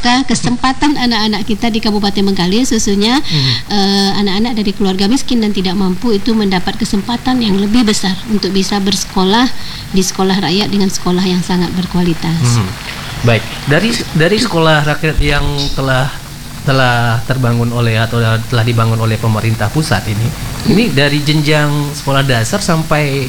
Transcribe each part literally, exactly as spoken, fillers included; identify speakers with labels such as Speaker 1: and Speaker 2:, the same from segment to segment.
Speaker 1: membuka kesempatan anak-anak kita di Kabupaten Bengkalis, khususnya hmm. uh, anak-anak dari keluarga miskin dan tidak mampu itu mendapat kesempatan yang lebih besar untuk bisa bersekolah di sekolah rakyat dengan sekolah yang sangat berkualitas.
Speaker 2: Hmm. Baik, dari dari sekolah rakyat yang telah telah terbangun oleh atau telah dibangun oleh pemerintah pusat ini, hmm. ini dari jenjang sekolah dasar sampai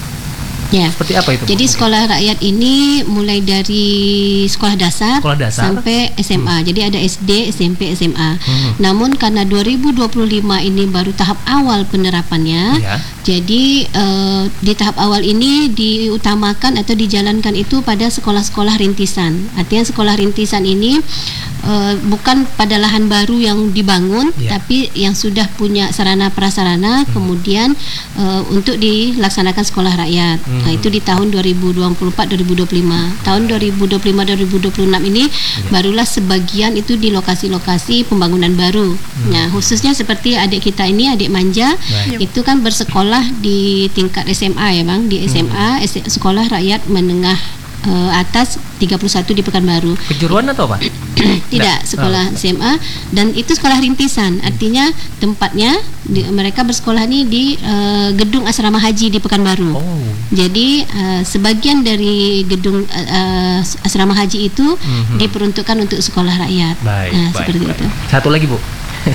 Speaker 1: ya.
Speaker 2: Seperti apa itu?
Speaker 1: Jadi sekolah rakyat ini mulai dari sekolah dasar,
Speaker 2: sekolah dasar
Speaker 1: sampai S M A. Hmm. Jadi ada S D, S M P, S M A. Hmm. Namun karena dua ribu dua puluh lima ini baru tahap awal penerapannya, ya. Jadi uh, di tahap awal ini diutamakan atau dijalankan itu pada sekolah-sekolah rintisan. Artinya sekolah rintisan ini uh, bukan pada lahan baru yang dibangun, ya. Tapi yang sudah punya sarana prasarana, hmm. kemudian uh, untuk dilaksanakan sekolah rakyat. Hmm. Nah, itu di tahun dua ribu dua puluh empat dua ribu dua puluh lima. Tahun dua ribu dua puluh lima dua ribu dua puluh enam ini ya. Barulah sebagian itu di lokasi-lokasi pembangunan baru. Hmm. Nah, khususnya seperti adik kita ini, adik Manja, baik. Itu kan bersekolah di tingkat S M A ya Bang, di S M A, hmm. Sekolah Rakyat Menengah uh, Atas tiga puluh satu di Pekanbaru.
Speaker 2: Kejuruan atau apa?
Speaker 1: Tidak, sekolah oh. S M A, dan itu sekolah rintisan. Artinya tempatnya di, mereka bersekolah ini di uh, gedung asrama haji di Pekanbaru. Oh. Jadi uh, sebagian dari gedung uh, asrama haji itu mm-hmm. diperuntukkan untuk sekolah rakyat.
Speaker 2: Baik,
Speaker 1: nah,
Speaker 2: baik,
Speaker 1: seperti
Speaker 2: baik.
Speaker 1: itu.
Speaker 2: Satu lagi, Bu.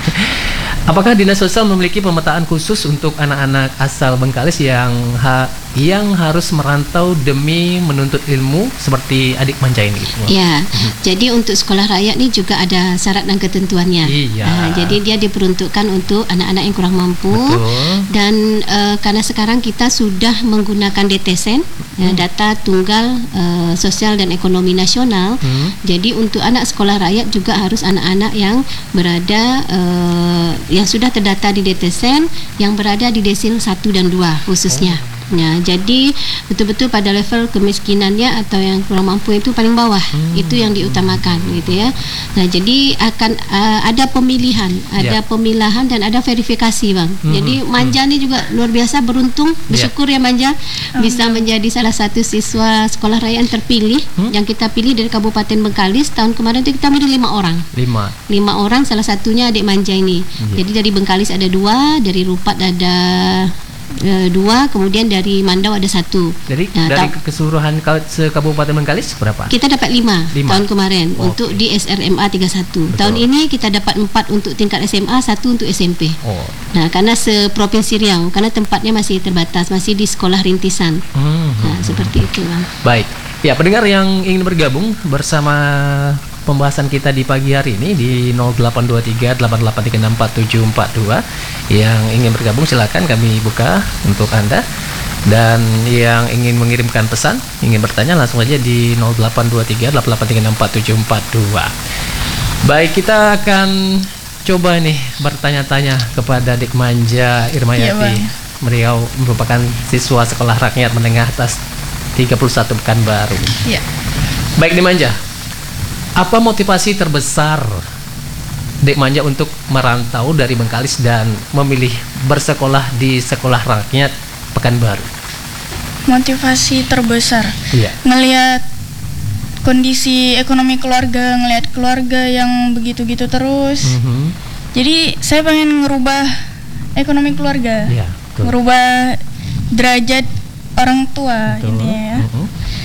Speaker 2: Apakah Dinas Sosial memiliki pemetaan khusus untuk anak-anak asal Bengkalis yang ha, yang harus merantau demi menuntut ilmu seperti adik Manja ini?
Speaker 1: Ya, hmm. jadi untuk sekolah rakyat ini juga ada syarat dan ketentuannya.
Speaker 2: Iya.
Speaker 1: Uh, jadi dia diperuntukkan untuk anak-anak yang kurang mampu. Betul. Dan uh, karena sekarang kita sudah menggunakan D T S E N, hmm. ya, data tunggal uh, sosial dan ekonomi nasional. Hmm. Jadi untuk anak sekolah rakyat juga harus anak-anak yang berada uh, yang sudah terdata di D T S E N, yang berada di desil satu dan dua khususnya. Oh. Ya, jadi betul-betul pada level kemiskinannya atau yang kurang mampu itu paling bawah, hmm. itu yang diutamakan gitu ya. Nah, jadi akan uh, ada pemilihan, ada yeah. pemilahan dan ada verifikasi Bang. Hmm. Jadi Manja hmm. ini juga luar biasa beruntung, bersyukur yeah. ya Manja hmm. bisa menjadi salah satu siswa sekolah rakyat yang terpilih hmm. yang kita pilih dari Kabupaten Bengkalis. Tahun kemarin itu kita milih lima orang. Lima. Lima orang, salah satunya adik Manja ini. Yeah. Jadi dari Bengkalis ada dua, dari Rupat ada E, dua, kemudian dari Mandau ada satu.
Speaker 2: Jadi nah, dari ta- keseluruhan se-Kabupaten Bengkalis berapa?
Speaker 1: Kita dapat lima, lima. tahun kemarin oh, untuk okay. di S R M A tiga puluh satu. Betul. Tahun ini kita dapat empat untuk tingkat S M A, satu untuk S M P. Oh. Nah, karena se-Provinsi Riau, karena tempatnya masih terbatas, masih di sekolah rintisan. Hmm, nah, hmm, seperti itu Bang.
Speaker 2: Baik. Ya, pendengar yang ingin bergabung bersama pembahasan kita di pagi hari ini di nol delapan dua tiga delapan delapan tiga enam empat tujuh empat dua. Yang ingin bergabung silakan kami buka untuk Anda. Dan yang ingin mengirimkan pesan, ingin bertanya langsung aja di nol delapan dua tiga delapan delapan tiga enam empat tujuh empat dua. Baik, kita akan coba nih bertanya-tanya kepada Dik Manja Irmayati. Ya, Meriau merupakan siswa sekolah rakyat menengah atas tiga puluh satu Pekanbaru. Ya. Baik Dik Manja, apa motivasi terbesar Dek Manja untuk merantau dari Bengkalis dan memilih bersekolah di sekolah rakyat Pekanbaru?
Speaker 3: Motivasi terbesar,
Speaker 2: iya.
Speaker 3: ngelihat kondisi ekonomi keluarga, ngelihat keluarga yang begitu-gitu terus. Mm-hmm. Jadi saya pengen ngerubah ekonomi keluarga, iya, ngerubah derajat orang tua intinya ya. Mm-hmm.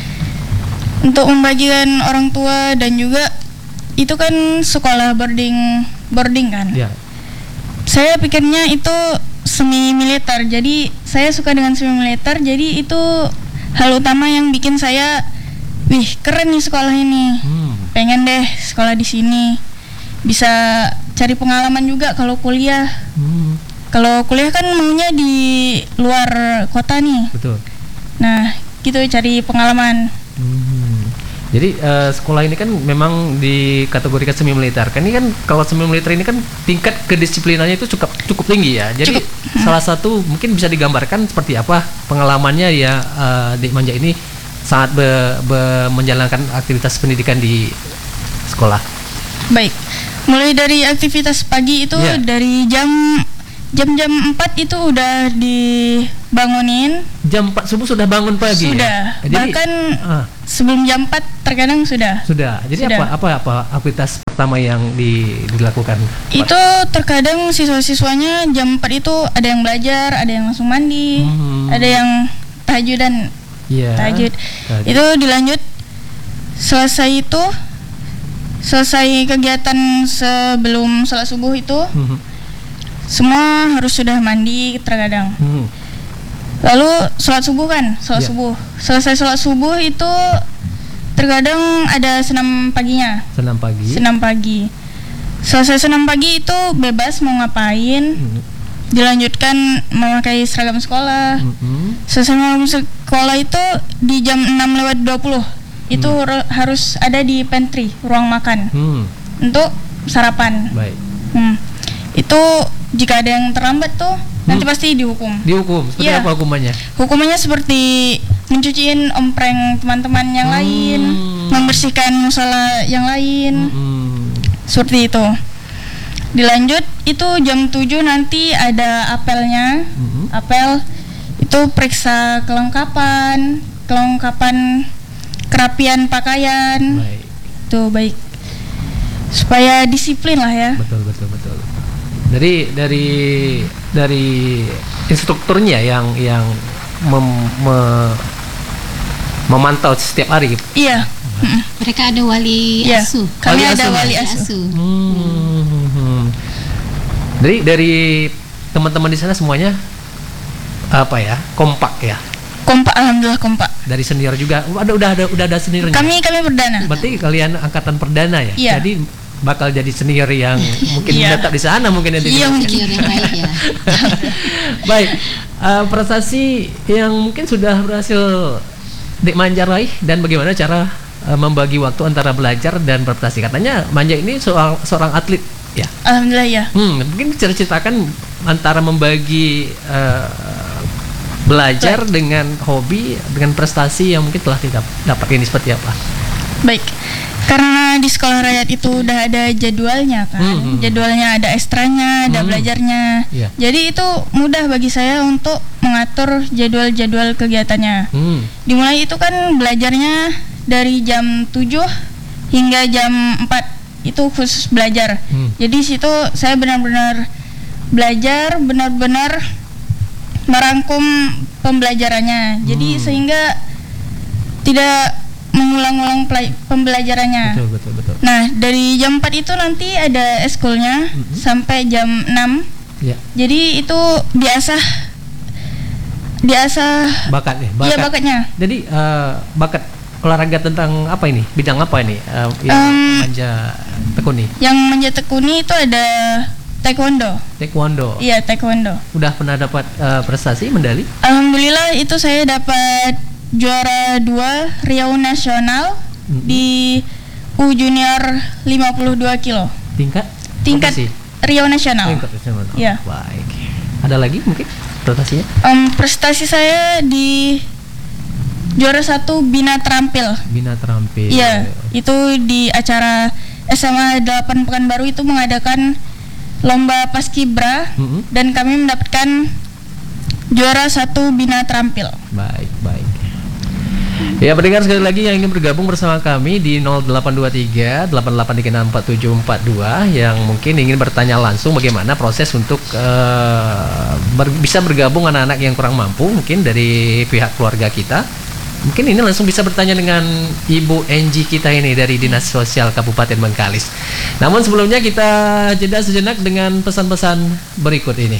Speaker 3: Untuk membagikan orang tua, dan juga itu kan sekolah boarding boarding kan. Ya. Saya pikirnya itu semi militer. Jadi saya suka dengan semi militer. Jadi itu hal utama yang bikin saya, wih keren nih sekolah ini. Hmm. Pengen deh sekolah di sini. Bisa cari pengalaman juga kalau kuliah. Hmm. Kalau kuliah kan maunya di luar kota nih. Betul. Nah, gitu cari pengalaman.
Speaker 2: Hmm. Jadi uh, sekolah ini kan memang dikategorikan semi militer. Kan ini kan kalau semi militer ini kan tingkat kedisiplinannya itu cukup cukup tinggi ya. Jadi cukup. Salah satu mungkin bisa digambarkan seperti apa pengalamannya ya uh, Dik Manja ini saat be, be, menjalankan aktivitas pendidikan di sekolah.
Speaker 3: Baik. Mulai dari aktivitas pagi itu yeah. dari jam jam-jam empat itu udah dibangunin.
Speaker 2: Jam empat subuh sudah bangun pagi.
Speaker 3: Sudah.
Speaker 2: Ya? Jadi,
Speaker 3: bahkan
Speaker 2: uh.
Speaker 3: sebelum jam empat terkadang sudah.
Speaker 2: Sudah. Jadi
Speaker 3: Sudah.
Speaker 2: apa apa apa aktivitas pertama yang di, dilakukan?
Speaker 3: Itu terkadang siswa-siswanya jam empat itu ada yang belajar, ada yang langsung mandi,
Speaker 2: Hmm.
Speaker 3: ada yang tahajudan.
Speaker 2: Iya.
Speaker 3: Tahajud.
Speaker 2: Tahajud.
Speaker 3: Itu dilanjut selesai itu selesai kegiatan sebelum sholat subuh itu
Speaker 2: Hmm.
Speaker 3: semua harus sudah mandi terkadang.
Speaker 2: Hmm.
Speaker 3: Lalu sholat subuh kan, sholat
Speaker 2: Ya.
Speaker 3: subuh. Selesai sholat subuh itu terkadang ada senam paginya,
Speaker 2: Senam pagi.
Speaker 3: senam pagi. Selesai senam pagi itu bebas mau ngapain,
Speaker 2: Hmm.
Speaker 3: dilanjutkan memakai seragam sekolah.
Speaker 2: Hmm.
Speaker 3: Selesai seragam sekolah itu di jam enam lewat dua puluh itu
Speaker 2: Hmm.
Speaker 3: ro- harus ada di pantry, ruang makan
Speaker 2: Hmm.
Speaker 3: untuk sarapan.
Speaker 2: Baik.
Speaker 3: Hmm. Itu jika ada yang terlambat tuh nanti
Speaker 2: Hmm.
Speaker 3: pasti dihukum.
Speaker 2: Dihukum. Seperti
Speaker 3: Iya.
Speaker 2: apa hukumannya?
Speaker 3: Hukumannya seperti mencuciin ompreng teman-teman yang
Speaker 2: Hmm.
Speaker 3: lain, membersihkan musola yang lain,
Speaker 2: Hmm.
Speaker 3: seperti itu. Dilanjut itu jam tujuh nanti ada apelnya.
Speaker 2: Hmm.
Speaker 3: Apel itu periksa kelengkapan, kelengkapan kerapian pakaian.
Speaker 2: Baik.
Speaker 3: Tuh baik. Supaya disiplin lah ya.
Speaker 2: Betul betul betul. Dari dari dari instrukturnya yang yang mem- me- memantau setiap hari.
Speaker 3: Iya. Mm-mm.
Speaker 1: Mereka ada wali
Speaker 3: Iya,
Speaker 1: asuh.
Speaker 3: kami
Speaker 2: Wali
Speaker 3: ada
Speaker 2: asuh.
Speaker 3: wali asuh.
Speaker 2: Hmm. Dari dari teman-teman di sana semuanya apa ya, kompak ya.
Speaker 3: Kompak, alhamdulillah kompak.
Speaker 2: Dari senior juga. Ada udah ada udah ada seniornya.
Speaker 3: Kami kami perdana.
Speaker 2: Berarti kalian angkatan perdana ya.
Speaker 3: Iya.
Speaker 2: Jadi bakal jadi senior yang mungkin
Speaker 3: Iya.
Speaker 2: menetap di sana mungkin nanti.
Speaker 3: Iya, mungkin.
Speaker 1: Senior yang baik ya.
Speaker 2: Baik, eh, prestasi yang mungkin sudah berhasil Dek Manja raih dan bagaimana cara eh, membagi waktu antara belajar dan berprestasi. Katanya Manja ini seorang seorang atlet ya.
Speaker 3: Alhamdulillah ya.
Speaker 2: Hmm, mungkin bisa ceritakan antara membagi eh, belajar dengan hobi dengan prestasi yang mungkin telah didapat ini seperti apa?
Speaker 3: Baik. Karena di sekolah rakyat itu udah ada jadwalnya kan.
Speaker 2: Hmm.
Speaker 3: Jadwalnya ada ekstranya, ada
Speaker 2: Hmm.
Speaker 3: belajarnya.
Speaker 2: Iya.
Speaker 3: Jadi itu mudah bagi saya untuk mengatur jadwal-jadwal kegiatannya.
Speaker 2: Hmm.
Speaker 3: Dimulai itu kan belajarnya dari jam tujuh hingga jam empat itu khusus belajar.
Speaker 2: Hmm.
Speaker 3: Jadi situ saya benar-benar belajar, benar-benar merangkum pembelajarannya. Jadi
Speaker 2: Hmm.
Speaker 3: sehingga tidak mengulang-ulang pelaj- pembelajarannya.
Speaker 2: Betul betul betul.
Speaker 3: Nah, dari jam empat itu nanti ada eskulnya
Speaker 2: Mhm.
Speaker 3: sampai jam enam.
Speaker 2: Ya,
Speaker 3: Jadi itu diasah diasah
Speaker 2: bakat ya,
Speaker 3: iya
Speaker 2: bakat.
Speaker 3: bakatnya.
Speaker 2: Jadi eh, bakat olahraga tentang apa ini? Bidang apa ini? Eh, yang
Speaker 3: Em,
Speaker 2: Manja tekuni.
Speaker 3: Yang menjetekuni itu ada taekwondo.
Speaker 2: Taekwondo.
Speaker 3: Iya, taekwondo.
Speaker 2: Udah pernah dapat eh, prestasi medali?
Speaker 3: Alhamdulillah itu saya dapat juara dua Riau Nasional
Speaker 2: Mhm.
Speaker 3: di U Junior lima puluh dua kilo.
Speaker 2: Tingkat?
Speaker 3: Tingkat
Speaker 2: Profesi?
Speaker 3: Riau Nasional.
Speaker 2: Tingkat nasional.
Speaker 3: Iya.
Speaker 2: Baik. Ada lagi mungkin prestasinya?
Speaker 3: Em, prestasi saya di juara satu Bina Terampil.
Speaker 2: Bina terampil.
Speaker 3: Iya, itu di acara S M A delapan Pekanbaru itu mengadakan lomba paskibra
Speaker 2: Mhm.
Speaker 3: dan kami mendapatkan juara satu Bina Terampil.
Speaker 2: Baik, baik. Ya, pendengar sekali lagi yang ingin bergabung bersama kami di nol delapan dua tiga delapan delapan tiga enam empat tujuh empat dua yang mungkin ingin bertanya langsung bagaimana proses untuk eh, ber- bisa bergabung anak-anak yang kurang mampu mungkin dari pihak keluarga kita. Mungkin ini langsung bisa bertanya dengan Ibu Enji kita ini dari Dinas Sosial Kabupaten Bengkalis. Namun sebelumnya kita jeda sejenak dengan pesan-pesan berikut ini.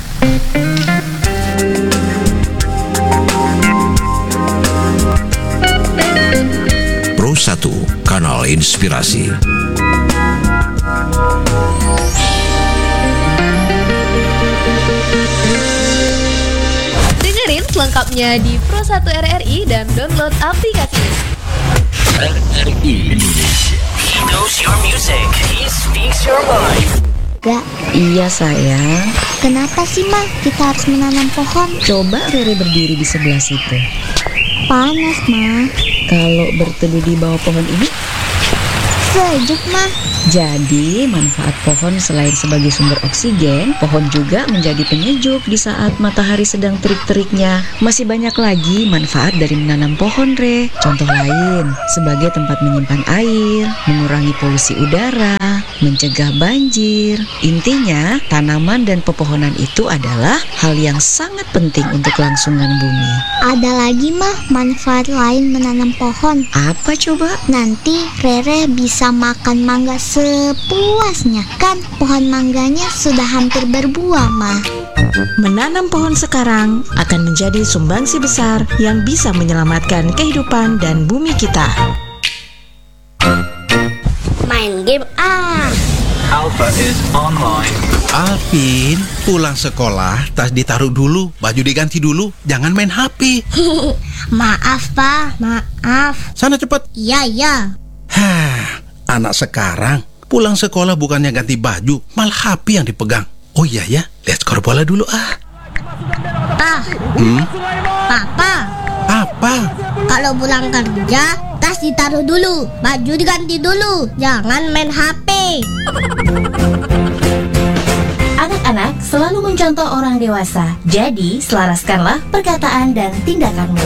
Speaker 4: Pro satu, Kanal Inspirasi.
Speaker 5: Dengerin selengkapnya di Pro satu R R I dan download aplikasinya.
Speaker 4: R R I Indonesia.
Speaker 6: He knows your music. He speaks your mind.
Speaker 7: Gak, iya sayang. Kenapa sih Ma kita harus menanam pohon?
Speaker 8: Coba Rere berdiri di sebelah situ.
Speaker 7: Panas Ma.
Speaker 8: Kalau berteduh di bawah pohon ini,
Speaker 7: Sejuk mah.
Speaker 8: Jadi, manfaat pohon selain sebagai sumber oksigen, pohon juga menjadi penyejuk di saat matahari sedang terik-teriknya. Masih banyak lagi manfaat dari menanam pohon, Re. Contoh lain, sebagai tempat menyimpan air, mengurangi polusi udara, mencegah banjir. Intinya, tanaman dan pepohonan itu adalah hal yang sangat penting untuk kelangsungan bumi.
Speaker 7: Ada lagi mah manfaat lain menanam pohon.
Speaker 8: Apa coba?
Speaker 7: Nanti Rere bisa makan mangga sepuasnya. Kan pohon mangganya sudah hampir berbuah mah.
Speaker 9: Menanam pohon sekarang akan menjadi sumbangsi besar yang bisa menyelamatkan kehidupan dan bumi kita.
Speaker 7: Main game ah.
Speaker 6: Alpha is online.
Speaker 10: Alvin, pulang sekolah, tas ditaruh dulu, baju diganti dulu, jangan main H P.
Speaker 7: Maaf Pak, maaf.
Speaker 10: Sana cepat.
Speaker 7: Iya, iya.
Speaker 10: Hah, anak sekarang pulang sekolah bukannya ganti baju, malah H P yang dipegang. Oh iya ya, lihat skor bola dulu ah.
Speaker 7: Pa,
Speaker 10: Hmm?
Speaker 7: Papa,
Speaker 10: Apa?
Speaker 7: kalau pulang kerja, tas ditaruh dulu, baju diganti dulu, jangan main H P.
Speaker 9: Anak-anak selalu mencontoh orang dewasa, jadi selaraskanlah perkataan dan tindakanmu.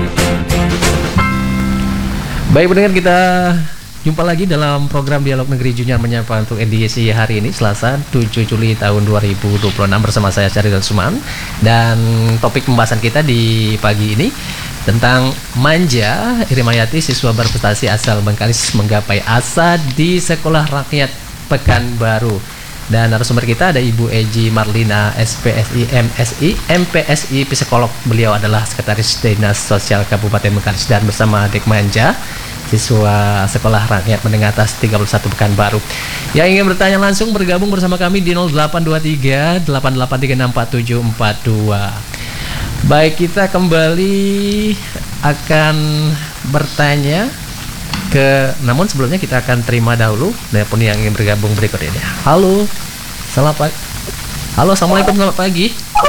Speaker 2: Baik pendengar, kita jumpa lagi dalam program Dialog Negeri Junior Menyapa untuk edisi hari ini Selasa tujuh Juli tahun dua ribu dua puluh enam bersama saya Syahridan Suman. Dan topik pembahasan kita di pagi ini tentang Manja. Irimayati, siswa berprestasi asal Bengkalis, menggapai asa di Sekolah Rakyat Pekanbaru. Dan narasumber kita ada Ibu Eji Marlina, S P S I M S I, M P S I psikolog. Beliau adalah Sekretaris Dinas Sosial Kabupaten Bengkalis, dan bersama adik Manja, siswa Sekolah Rakyat Menengah Atas tiga puluh satu Pekanbaru. Yang ingin bertanya langsung bergabung bersama kami di nol delapan dua tiga delapan delapan tiga enam empat tujuh empat dua. Baik, kita kembali akan bertanya ke, namun sebelumnya kita akan terima dahulu telepon yang ingin bergabung berikut ini. Halo, selamat pagi. Halo, assalamualaikum, selamat pagi.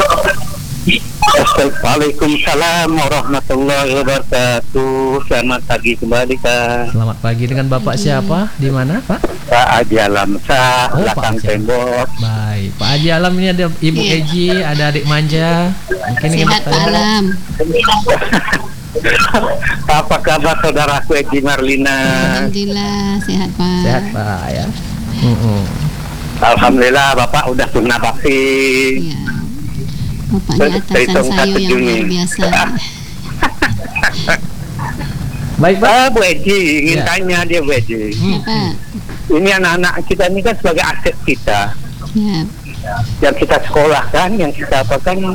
Speaker 11: Waalaikumsalam warahmatullahi wabarakatuh. Selamat pagi kembali, Kak.
Speaker 2: Selamat pagi, dengan Bapak siapa? Di mana, Pak?
Speaker 11: Pak Haji Alam Sah,
Speaker 2: Oh,
Speaker 11: belakang tembok.
Speaker 2: Baik, Pak Haji Alam, ini ada Ibu
Speaker 1: Iya.
Speaker 2: Eji, ada adik Manja. Mungkin ingin
Speaker 1: Sehat Pak
Speaker 2: bertanya.
Speaker 1: Alam.
Speaker 11: Apa kabar saudaraku Eji Marlina?
Speaker 1: Alhamdulillah sehat Pak.
Speaker 2: Sehat Pak ya. Mm-mm.
Speaker 11: Alhamdulillah Bapak udah kena vaksin.
Speaker 1: Iya. Bapaknya atasan
Speaker 11: Terhitung
Speaker 1: saya
Speaker 11: satu
Speaker 1: yang
Speaker 11: Juni.
Speaker 1: luar biasa.
Speaker 2: Baik Pak.
Speaker 11: Ah, Bu Eji, ingin
Speaker 2: Ya.
Speaker 11: tanya dia Bu Eji.
Speaker 1: Ya Pak.
Speaker 11: Ini anak-anak kita ini kan sebagai aset kita.
Speaker 1: Ya.
Speaker 11: Yang kita sekolah kan, yang kita apa kan.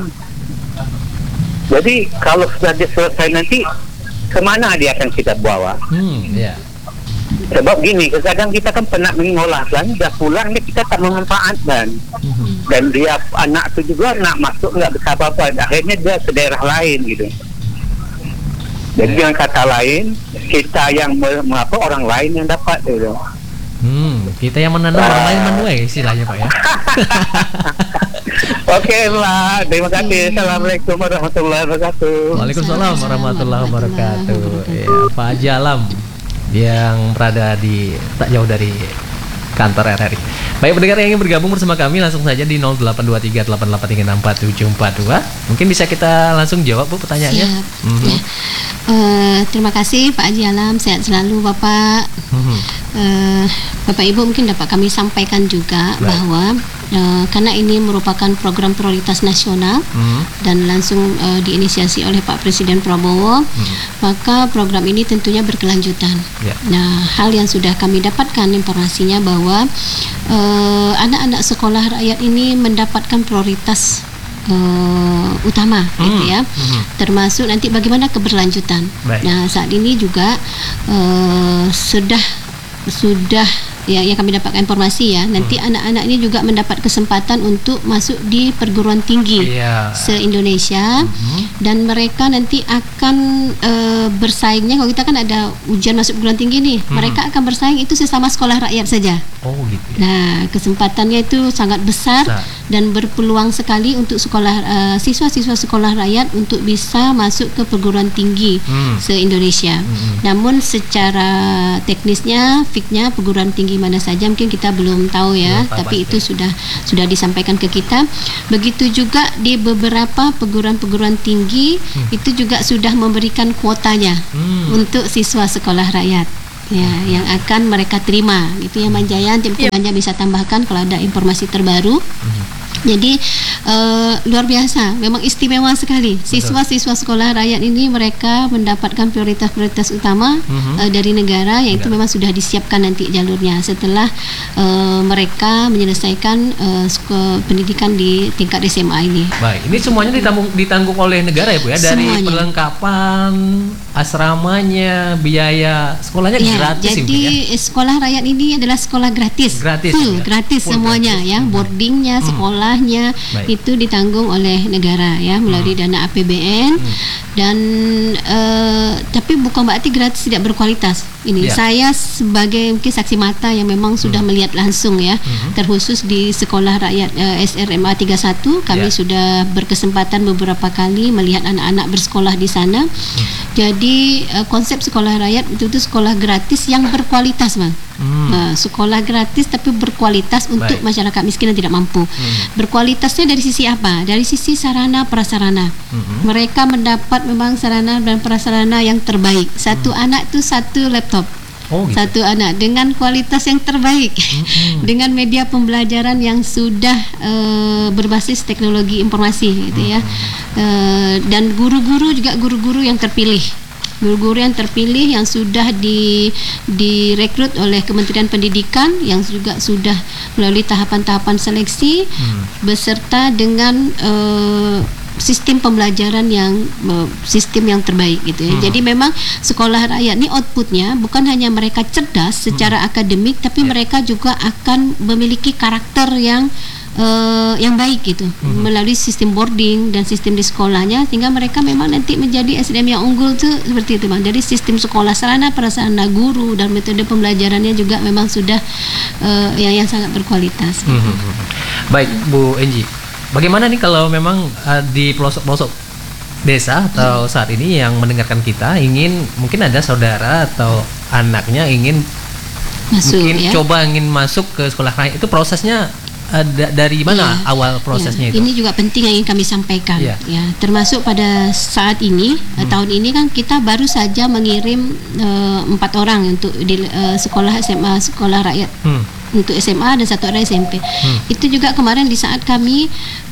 Speaker 11: Jadi kalau sudah dia selesai nanti kemana dia akan kita bawa?
Speaker 2: Hmm, ya.
Speaker 11: Sebab gini, kadang kita kan pernah mengolah kan, dia pulang dia kita tak memanfaatkan.
Speaker 2: Mhm.
Speaker 11: Dan dia anak tu juga nak masuk nggak bisa apa-apa, akhirnya dia ke daerah lain gitu. Jadi dengan kata lain, kita yang me- apa orang lain yang dapat gitu.
Speaker 2: Hmm, kita yang menanam, orang lain menuai istilahnya Pak ya.
Speaker 11: Oke lah, terima kasih. Assalamualaikum warahmatullahi wabarakatuh.
Speaker 2: Waalaikumsalam warahmatullahi wabarakatuh. Ya, Pak Haji Alam yang berada di tak jauh dari kantor R R I. Baik pendengar yang ingin bergabung bersama kami langsung saja di nol delapan dua tiga delapan delapan tiga enam empat tujuh empat dua. Mungkin bisa kita langsung jawab Bu pertanyaannya.
Speaker 1: Siap.
Speaker 2: Mhm.
Speaker 1: Ya. Eh, terima kasih Pak Haji Alam, sehat selalu Bapak.
Speaker 2: Mhm.
Speaker 1: Eh, Bapak Ibu mungkin dapat kami sampaikan juga
Speaker 2: Baik.
Speaker 1: bahwa eh, karena ini merupakan program prioritas nasional
Speaker 2: Mhm.
Speaker 1: dan langsung eh, diinisiasi oleh Pak Presiden Prabowo,
Speaker 2: Mhm.
Speaker 1: maka program ini tentunya berkelanjutan.
Speaker 2: Ya.
Speaker 1: Nah, hal yang sudah kami dapatkan informasinya bahwa eh, anak-anak sekolah rakyat ini mendapatkan prioritas eh, utama, gitu ya.
Speaker 2: Mhm.
Speaker 1: Termasuk nanti bagaimana keberlanjutan.
Speaker 2: Baik.
Speaker 1: Nah, saat ini juga eh, sudah sudah ya yang kami dapatkan informasi ya, nanti hmm. anak-anak ini juga mendapat kesempatan untuk masuk di perguruan tinggi yeah. se-Indonesia hmm. dan mereka nanti akan uh, bersaingnya, kalau kita kan ada ujian masuk perguruan tinggi nih, hmm. mereka akan bersaing itu sesama sekolah rakyat saja.
Speaker 2: Oh gitu. Ya.
Speaker 1: Nah, kesempatannya itu sangat besar Besar. dan berpeluang sekali untuk sekolah uh, siswa-siswa sekolah rakyat untuk bisa masuk ke perguruan tinggi hmm. se-Indonesia. Hmm. Namun secara teknisnya, fiknya perguruan tinggi mana saja mungkin kita belum tahu ya, belum tapi itu sudah sudah disampaikan ke kita. Begitu juga di beberapa perguruan-perguruan tinggi hmm. itu juga sudah memberikan kuotanya hmm. untuk siswa sekolah rakyat. Ya, yang akan mereka terima. Itu yang Manjayan, tim yep. Manja bisa tambahkan kalau ada informasi terbaru. Hmm. Jadi uh, luar biasa, memang istimewa sekali. Siswa-siswa sekolah rakyat ini mereka mendapatkan prioritas-prioritas utama uh-huh. uh, dari negara, yaitu Negara. memang sudah disiapkan nanti jalurnya setelah uh, mereka menyelesaikan uh, pendidikan di tingkat S M A ini.
Speaker 2: Baik, ini semuanya ditanggung ditanggung oleh negara ya Bu ya, dari semuanya. Perlengkapan asramanya, biaya sekolahnya ya, gratis
Speaker 1: jadi
Speaker 2: ya?
Speaker 1: Sekolah rakyat ini adalah sekolah gratis.
Speaker 2: Gratis.
Speaker 1: Full,
Speaker 2: ya?
Speaker 1: gratis Full semuanya gratis. ya, boardingnya, hmm. sekolah Baik. itu ditanggung oleh negara ya melalui hmm. dana A P B N hmm. dan uh, tapi bukan berarti gratis tidak berkualitas. Ini yeah. saya sebagai mungkin saksi mata yang memang hmm. sudah melihat langsung ya, hmm. terkhusus di sekolah rakyat uh, S R M A tiga puluh satu kami yeah. sudah berkesempatan beberapa kali melihat anak-anak bersekolah di sana. Hmm. Jadi uh, konsep sekolah rakyat itu itu sekolah gratis yang berkualitas, Bang. Hmm. Uh, sekolah gratis tapi berkualitas untuk Baik. masyarakat miskin dan tidak mampu. Hmm. Berkualitasnya dari sisi apa? Dari sisi sarana prasarana. Hmm. Mereka mendapat memang sarana dan prasarana yang terbaik. Satu hmm. anak itu satu laptop. Oh, gitu. Satu anak dengan kualitas yang terbaik, hmm. dengan media pembelajaran yang sudah uh, berbasis teknologi informasi, gitu ya. Uh, dan guru-guru juga guru-guru yang terpilih. Guru-guru yang terpilih yang sudah di direkrut oleh Kementerian Pendidikan, yang juga sudah melalui tahapan-tahapan seleksi hmm. beserta dengan uh, sistem pembelajaran yang uh, sistem yang terbaik gitu ya. Hmm. Jadi memang sekolah rakyat ini outputnya bukan hanya mereka cerdas secara hmm. akademik, tapi yeah. mereka juga akan memiliki karakter yang Uh, yang baik gitu hmm. melalui sistem boarding dan sistem di sekolahnya, sehingga mereka memang nanti menjadi S D M yang unggul tuh seperti itu Bang. Dari sistem sekolah, sarana prasarana guru dan metode pembelajarannya juga memang sudah uh, yang yang sangat berkualitas.
Speaker 2: Hmm. Gitu. Baik Bu Enji, bagaimana nih kalau memang uh, di pelosok-pelosok desa atau hmm. saat ini yang mendengarkan kita ingin, mungkin ada saudara atau anaknya ingin masuk, mungkin ya? coba ingin masuk ke sekolah rakyat, itu prosesnya ada dari mana ya, awal prosesnya ya. itu? Ini juga penting yang ingin kami sampaikan ya, ya termasuk pada saat ini hmm. tahun ini kan kita baru saja mengirim uh, empat orang untuk di uh, sekolah S M A sekolah rakyat hmm. untuk S M A dan satu orang S M P. Hmm. Itu juga kemarin di saat kami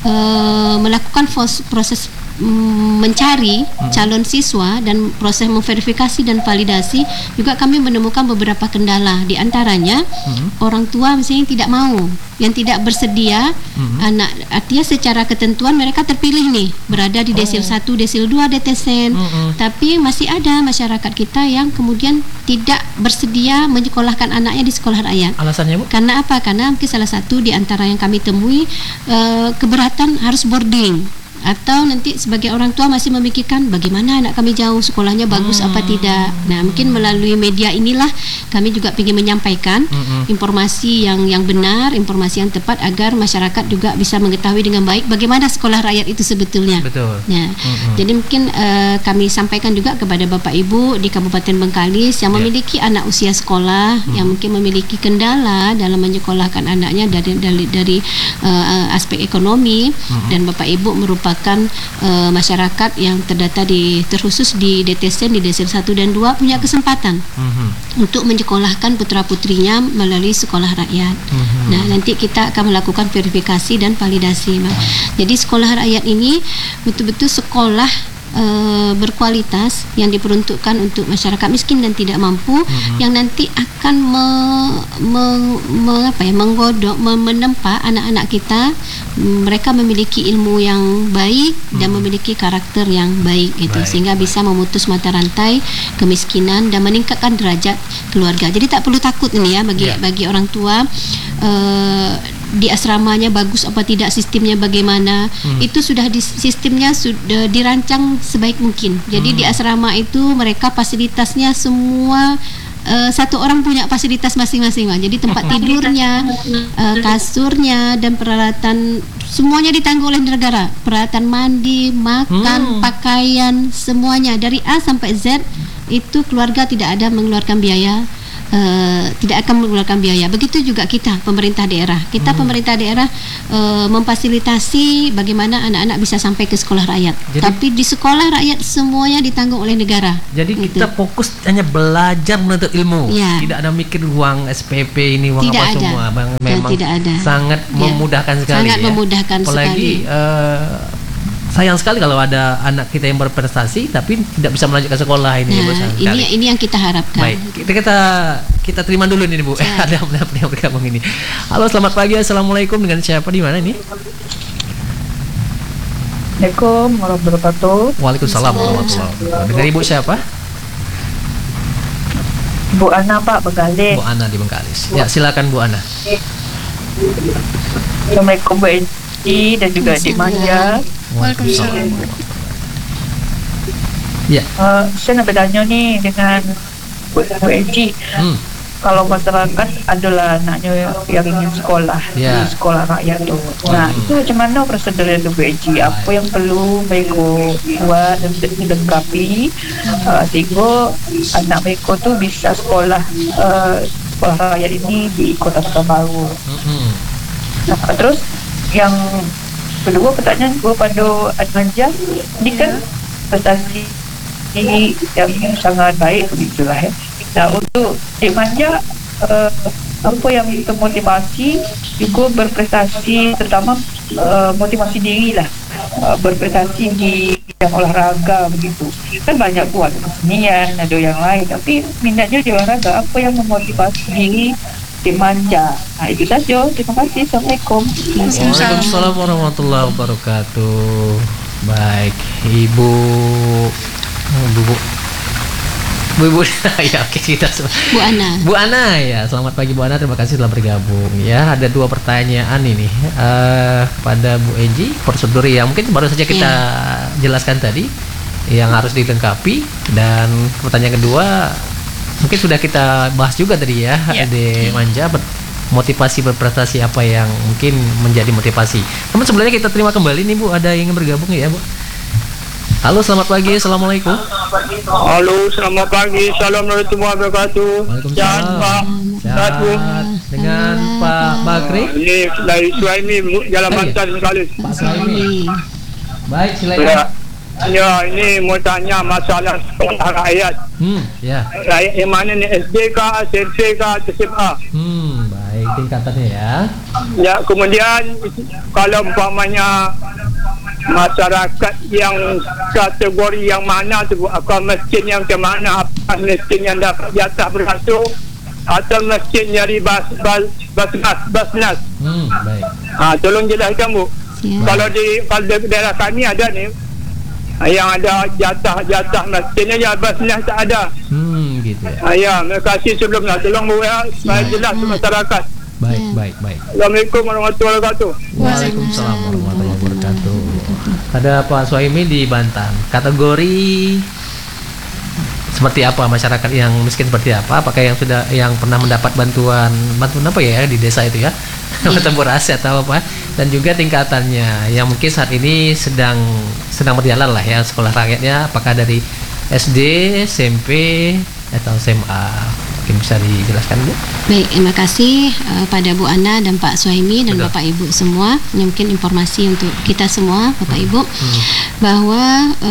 Speaker 2: uh, melakukan proses mencari hmm. calon siswa dan proses memverifikasi dan validasi, juga kami menemukan beberapa kendala. Di antaranya hmm. orang tua misalnya tidak mau, yang tidak bersedia hmm. anak, artinya secara ketentuan mereka terpilih nih berada di desil oh. satu, desil dua D T S E N, hmm. tapi masih ada masyarakat kita yang kemudian tidak bersedia menyekolahkan anaknya di sekolah rakyat. Alasannya Bu?
Speaker 1: Karena apa? Karena mungkin salah satu di antara yang kami temui uh, keberatan harus boarding, atau nanti sebagai orang tua masih memikirkan bagaimana anak kami jauh, sekolahnya bagus hmm. apa tidak. Nah, mungkin melalui media inilah kami juga ingin menyampaikan hmm. informasi yang yang benar, informasi yang tepat, agar masyarakat juga bisa mengetahui dengan baik bagaimana sekolah rakyat itu sebetulnya.
Speaker 2: Betul.
Speaker 1: Nah, hmm. jadi mungkin uh, kami sampaikan juga kepada Bapak Ibu di Kabupaten Bengkalis yang yeah. memiliki anak usia sekolah, hmm. yang mungkin memiliki kendala dalam menyekolahkan anaknya dari dari, dari uh, aspek ekonomi, hmm. dan Bapak Ibu merupakan merupakan uh, masyarakat yang terdata di terkhusus di D T S E N di desil satu dan dua punya kesempatan mm-hmm. untuk menyekolahkan putra-putrinya melalui sekolah rakyat. Mm-hmm. Nah, nanti kita akan melakukan verifikasi dan validasi. Mm-hmm. Jadi sekolah rakyat ini betul-betul sekolah uh, berkualitas yang diperuntukkan untuk masyarakat miskin dan tidak mampu, mm-hmm. yang nanti akan me, me, me, apa ya, menggodok, menempa anak-anak kita. Mereka memiliki ilmu yang baik mm-hmm. dan memiliki karakter yang baik gitu, baik. Sehingga bisa memutus mata rantai kemiskinan dan meningkatkan derajat keluarga. Jadi tak perlu takut ini ya bagi yeah. bagi orang tua. Uh, di asramanya bagus apa tidak, sistemnya bagaimana, hmm. itu sudah di, sistemnya sudah dirancang sebaik mungkin. Jadi hmm. di asrama itu mereka fasilitasnya semua uh, satu orang punya fasilitas masing-masing. Jadi tempat tidurnya, uh, kasurnya dan peralatan semuanya ditanggung oleh negara. Peralatan mandi, makan, hmm. pakaian, semuanya dari A sampai Z itu keluarga tidak ada mengeluarkan biaya. Uh, tidak akan mengeluarkan biaya. Begitu juga kita pemerintah daerah. Kita hmm. pemerintah daerah uh, memfasilitasi bagaimana anak-anak bisa sampai ke sekolah rakyat. Jadi, tapi di sekolah rakyat semuanya ditanggung oleh negara.
Speaker 2: Jadi gitu. Kita fokus hanya belajar menuntut ilmu. Ya. Tidak ada mikir uang S P P ini, uang
Speaker 1: tidak
Speaker 2: apa
Speaker 1: ada.
Speaker 2: semua. Bang, memang
Speaker 1: tidak ada.
Speaker 2: Sangat ya. memudahkan sekali.
Speaker 1: Sangat
Speaker 2: ya.
Speaker 1: memudahkan
Speaker 2: Apalagi,
Speaker 1: sekali.
Speaker 2: Uh, sayang sekali kalau ada anak kita yang berprestasi tapi tidak bisa melanjutkan sekolah ini.
Speaker 1: Nah, ini ini yang kita harapkan.
Speaker 2: Baik, kita kita, kita terima dulu nih Bu. Eh, ada yang bergabung ini. Halo, selamat pagi. Assalamualaikum, dengan siapa, di mana ini?
Speaker 12: Assalamualaikum warahmatullahi wabarakatuh.
Speaker 2: Waalaikumsalam warahmatullahi wabarakatuh. Dengan Ibu siapa?
Speaker 12: Bu Ana, Pak, Bengkalis.
Speaker 2: Bu Ana di Bengkalis. Ya, silakan Bu Ana.
Speaker 12: Assalamualaikum Bu Eci dan juga Adik Manja.
Speaker 3: Waalaikumsalam.
Speaker 2: Ya.
Speaker 12: Uh, saya nak bertanya nih dengan Bu Eci. Hmm. Kalau masyarakat adalah anaknya yang ingin sekolah yeah. di sekolah rakyat tu. Nah, hmm. itu macam mana prosedur itu Bu Eci? Apa yang perlu mereka buat dan dilengkapi uh, sehingga anak mereka tu bisa sekolah uh, sekolah rakyat ini di Kota Pekanbaru. Hmm. Nah, terus yang kedua, pertanyaan gue pada Admanja, ini kan prestasi yang sangat baik begitulah ya. Nah, untuk Admanja uh, apa yang termotivasi juga berprestasi, terutama uh, motivasi diri lah, uh, berprestasi di bidang olahraga begitu. Kan banyak buat kesenian, ada yang lain, tapi minatnya di olahraga. Apa yang memotivasi diri Admanja? Nah, itu saja. Terima kasih. Assalamualaikum.
Speaker 2: Waalaikumsalam warahmatullahi wabarakatuh. Baik, Ibu Bu Bu Bu Ibu ya, oke, kita
Speaker 1: Bu Ana.
Speaker 2: Bu Ana ya, selamat pagi Bu Ana, terima kasih telah bergabung ya. Ada dua pertanyaan ini uh, kepada Bu Eji, prosedur yang mungkin baru saja kita yeah. jelaskan tadi yang harus dilengkapi, dan pertanyaan kedua mungkin sudah kita bahas juga tadi ya, yeah. Ade Manja, ber- motivasi berprestasi apa yang mungkin menjadi motivasi. Namun sebelumnya kita terima kembali nih Bu, ada yang ingin bergabung ya Bu. Halo, selamat pagi. Assalamualaikum.
Speaker 11: Halo, selamat pagi. Assalamualaikum warahmatullahi wabarakatuh.
Speaker 2: Waalaikumsalam. Pak. Sehat Bu. Dengan Pak Bakri.
Speaker 11: Ini dari Suhaimi, Jalan Bantan sekali.
Speaker 2: Pak Suhaimi. Baik, silakan.
Speaker 11: Ya, ini mau tanya masalah sekolah rakyat.
Speaker 2: Hmm, ya.
Speaker 11: Rakyat yang mana ni, S D kah, S M P kah, S M A?
Speaker 2: Hmm, baik tingkatannya ya.
Speaker 11: Ya, kemudian kalau umpamanya masyarakat yang kategori yang mana tu, apa miskin yang ke mana, apa miskin yang dapat jatah beratur atau miskin dari bas bas bas bas basnas.
Speaker 2: Hmm, baik.
Speaker 11: Ha, tolong jelaskan Bu. Ya. Kalau di kalau di daerah kami ada ni yang ada jatah-jatah miskinnya ya basnas tak ada.
Speaker 2: Hmm, gitu ya.
Speaker 11: Ha, ya, terima kasih sebelumnya. Tolong Bu ya, supaya jelas ke masyarakat.
Speaker 2: Baik, baik, baik.
Speaker 11: Assalamualaikum warahmatullahi wabarakatuh.
Speaker 2: Waalaikumsalam warahmatullahi wabarakatuh. Ada Pak Suhaimi di Bantan. Kategori seperti apa masyarakat yang miskin, seperti apa? Apakah yang sudah yang pernah mendapat bantuan bantuan apa ya di desa itu ya? Bantuan beras atau apa? Dan juga tingkatannya yang mungkin saat ini sedang sedang berjalan lah ya sekolah rakyatnya, apakah dari S D, S M P atau S M A. Mungkin bisa dijelaskan, Bu?
Speaker 1: Baik, terima kasih uh, pada Bu Ana dan Pak Suhaimi dan
Speaker 2: Betul.
Speaker 1: Bapak Ibu semua. Ini mungkin informasi untuk kita semua, Bapak Ibu,
Speaker 2: Hmm.
Speaker 1: bahwa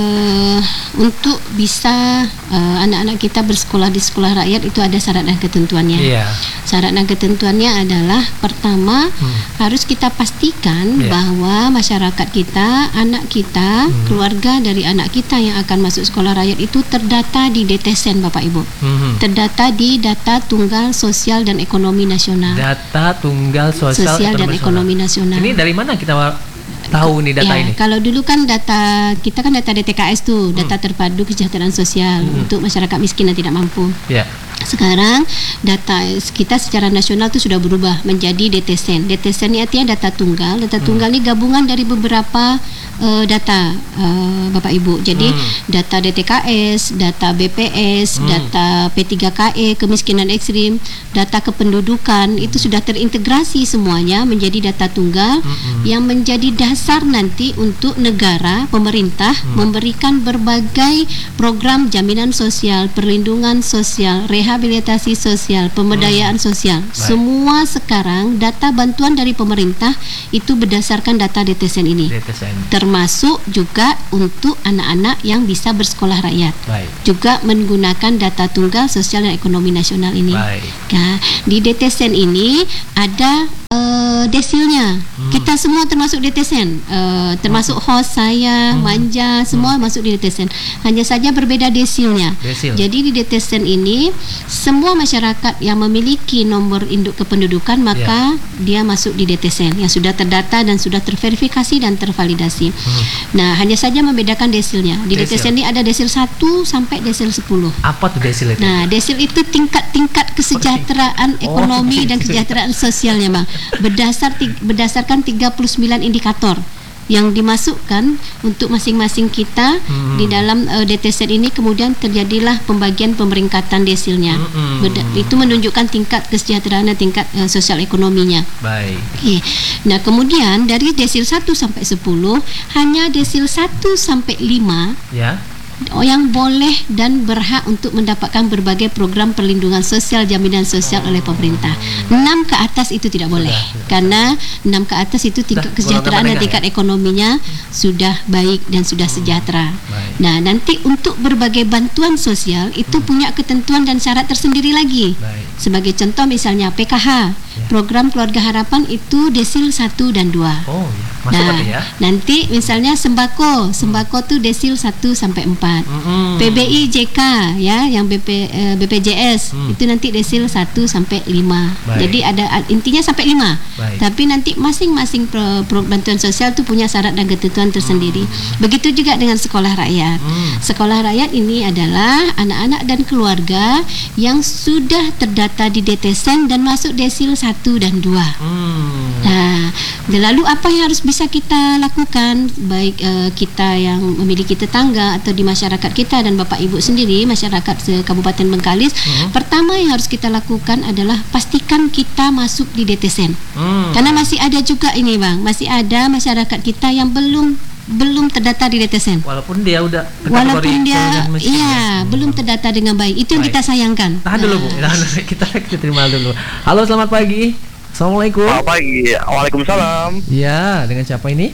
Speaker 1: uh, untuk bisa uh, anak-anak kita bersekolah di sekolah rakyat itu ada syarat dan ketentuannya.
Speaker 2: Iya.
Speaker 1: Syarat dan ketentuannya adalah pertama
Speaker 2: Hmm.
Speaker 1: harus kita pastikan
Speaker 2: Iya.
Speaker 1: bahwa masyarakat kita, anak kita,
Speaker 2: Hmm.
Speaker 1: keluarga dari anak kita yang akan masuk sekolah rakyat itu terdata di D T S E N, Bapak Ibu.
Speaker 2: Hmm.
Speaker 1: Terdata di Data Tunggal Sosial dan Ekonomi Nasional.
Speaker 2: Data Tunggal Sosial,
Speaker 1: Sosial dan Ekonomi Nasional.
Speaker 2: Ini dari mana kita tahu nih data
Speaker 1: ya,
Speaker 2: ini?
Speaker 1: Kalau dulu kan data kita kan data D T K S tuh, data terpadu kesejahteraan sosial
Speaker 2: Hmm.
Speaker 1: untuk masyarakat miskin dan tidak mampu.
Speaker 2: Ya.
Speaker 1: Sekarang data kita secara nasional itu sudah berubah menjadi D T S E N. D T S E N ini artinya data tunggal. Data tunggal ini gabungan dari beberapa uh, data, uh, Bapak Ibu. Jadi
Speaker 2: Hmm.
Speaker 1: data D T K S, data B P S,
Speaker 2: Hmm.
Speaker 1: data P tiga K E, kemiskinan ekstrim, data kependudukan itu sudah terintegrasi semuanya menjadi data tunggal
Speaker 2: Hmm.
Speaker 1: yang menjadi dasar nanti untuk negara, pemerintah
Speaker 2: Hmm.
Speaker 1: memberikan berbagai program jaminan sosial, perlindungan sosial, rehabilitasi sosial, pemberdayaan sosial. Semua sekarang data bantuan dari pemerintah itu berdasarkan data D T S E N ini.
Speaker 2: D T S E N.
Speaker 1: Termasuk juga untuk anak-anak yang bisa bersekolah rakyat.
Speaker 2: Baik.
Speaker 1: Juga menggunakan data tunggal sosial dan ekonomi nasional ini.
Speaker 2: Baik.
Speaker 1: Nah, di D T S E N ini ada uh, desilnya.
Speaker 2: Hmm.
Speaker 1: Kita semua termasuk D T S E N, uh, termasuk host saya,
Speaker 2: Hmm.
Speaker 1: manja, semua masuk di D T S E N. Hanya saja berbeda desilnya.
Speaker 2: Desil.
Speaker 1: Jadi di D T S E N ini semua masyarakat yang memiliki nomor induk kependudukan maka dia masuk di D T S E N yang sudah terdata dan sudah terverifikasi dan tervalidasi.
Speaker 2: Hmm.
Speaker 1: Nah, hanya saja membedakan desilnya. Di D T S E N ini ada desil satu sampai desil sepuluh.
Speaker 2: Apa tuh desil itu?
Speaker 1: Nah, desil itu tingkat-tingkat kesejahteraan
Speaker 2: Oh,
Speaker 1: ekonomi dan
Speaker 2: gitu.
Speaker 1: kesejahteraan sosialnya, Bang. Berdasar ti- berdasarkan tiga puluh sembilan indikator yang dimasukkan untuk masing-masing kita
Speaker 2: Hmm.
Speaker 1: di dalam uh, D T S E N ini, kemudian terjadilah pembagian pemeringkatan desilnya.
Speaker 2: Hmm.
Speaker 1: Berda- itu menunjukkan tingkat kesejahteraan dan tingkat uh, sosial ekonominya.
Speaker 2: Baik.
Speaker 1: Oke. Nah, kemudian dari desil satu sampai sepuluh hanya desil satu sampai lima
Speaker 2: Ya.
Speaker 1: yang boleh dan berhak untuk mendapatkan berbagai program perlindungan sosial, jaminan sosial oleh pemerintah. enam ke atas itu tidak boleh. Karena enam ke atas itu tingkat
Speaker 2: Sudah,
Speaker 1: kesejahteraan
Speaker 2: golongan
Speaker 1: dan tingkat
Speaker 2: menengah
Speaker 1: ekonominya sudah baik dan sudah sejahtera. Nah, nanti untuk berbagai bantuan sosial itu punya ketentuan dan syarat tersendiri lagi. Sebagai contoh misalnya P K H, program Keluarga Harapan itu desil satu dan dua.
Speaker 2: Oh, ya. Masuk
Speaker 1: Nah,
Speaker 2: berarti ya.
Speaker 1: nanti misalnya sembako, sembako tuh desil satu sampai empat.
Speaker 2: Mm-mm.
Speaker 1: P B I J K ya, yang B P eh, B P J S
Speaker 2: Hmm.
Speaker 1: itu nanti desil satu sampai lima.
Speaker 2: Baik.
Speaker 1: Jadi ada ad- intinya sampai lima.
Speaker 2: Baik.
Speaker 1: Tapi nanti masing-masing pro, pro bantuan sosial itu punya syarat dan ketentuan tersendiri. Begitu juga dengan sekolah rakyat.
Speaker 2: Hmm.
Speaker 1: Sekolah rakyat ini adalah anak-anak dan keluarga yang sudah terdata di D T S E N dan masuk desil satu dan dua.
Speaker 2: Hmm.
Speaker 1: Nah, lalu apa yang harus bisa kita lakukan, baik uh, kita yang memiliki tetangga atau di masyarakat kita dan Bapak Ibu sendiri, masyarakat se- Kabupaten Bengkalis.
Speaker 2: Hmm.
Speaker 1: Pertama yang harus kita lakukan adalah pastikan kita masuk di D T S E N.
Speaker 2: Hmm.
Speaker 1: Karena masih ada juga ini, Bang, masih ada masyarakat kita yang belum belum terdata di D T S E N.
Speaker 2: Walaupun dia udah
Speaker 1: Walaupun dia
Speaker 2: keluarga miskin,
Speaker 1: iya, belum terdata dengan baik. Itu yang
Speaker 2: Baik.
Speaker 1: kita sayangkan.
Speaker 2: Tahan dulu, Bu. Tahan dulu. Kita kita terima dulu. Halo, selamat pagi. Assalamualaikum.
Speaker 13: Selamat pagi. Waalaikumsalam.
Speaker 2: Ya, dengan siapa ini?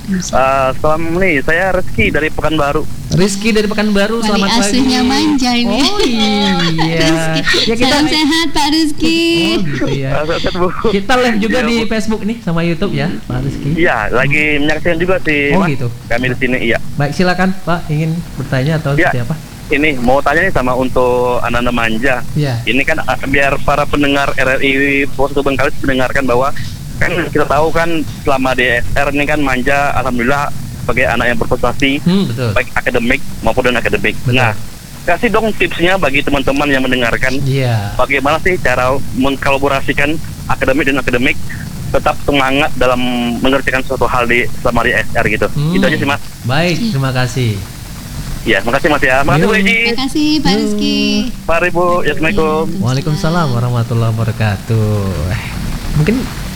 Speaker 13: Uh, salam nih, saya Rizky dari Pekanbaru.
Speaker 2: Rizky dari Pekanbaru,
Speaker 1: Wali
Speaker 2: selamat pagi.
Speaker 1: asuhnya manja ini.
Speaker 2: Oh iya.
Speaker 1: Rizky.
Speaker 2: Ya, kita
Speaker 1: Salam sehat Pak Rizky.
Speaker 2: Oh gitu ya. Kita live juga di Facebook nih sama YouTube ya, Pak Rizky.
Speaker 13: Iya, lagi menyaksikan juga sih.
Speaker 2: Oh,
Speaker 13: Mas.
Speaker 2: gitu.
Speaker 13: Kami di sini, iya.
Speaker 2: Baik, silakan Pak, ingin bertanya atau
Speaker 13: Ya.
Speaker 2: seperti apa?
Speaker 13: Ini mau tanya nih sama untuk anak-anak manja.
Speaker 2: Iya.
Speaker 13: Ini kan uh, biar para pendengar R R I Posko Bengkalis mendengarkan bahwa kan kita tahu kan selama di S R ini kan manja, alhamdulillah sebagai anak yang berprestasi,
Speaker 2: Hmm, betul.
Speaker 13: baik akademik maupun non akademik. Nah, kasih dong tipsnya bagi teman-teman yang mendengarkan.
Speaker 2: Iya.
Speaker 13: Bagaimana sih cara mengkolaborasikan akademik dan akademik tetap semangat dalam mengerjakan suatu hal di selama di S R gitu.
Speaker 2: Hmm.
Speaker 13: Itu aja sih, Mas.
Speaker 2: Baik, terima kasih.
Speaker 13: Ya, makasih Mas ya. Makasih Bu Eji.
Speaker 1: Terima kasih Pak Rizky.
Speaker 13: Pak Ibu. Ya, Assalamualaikum.
Speaker 2: Waalaikumsalam warahmatullahi wabarakatuh. Eh, Mungkin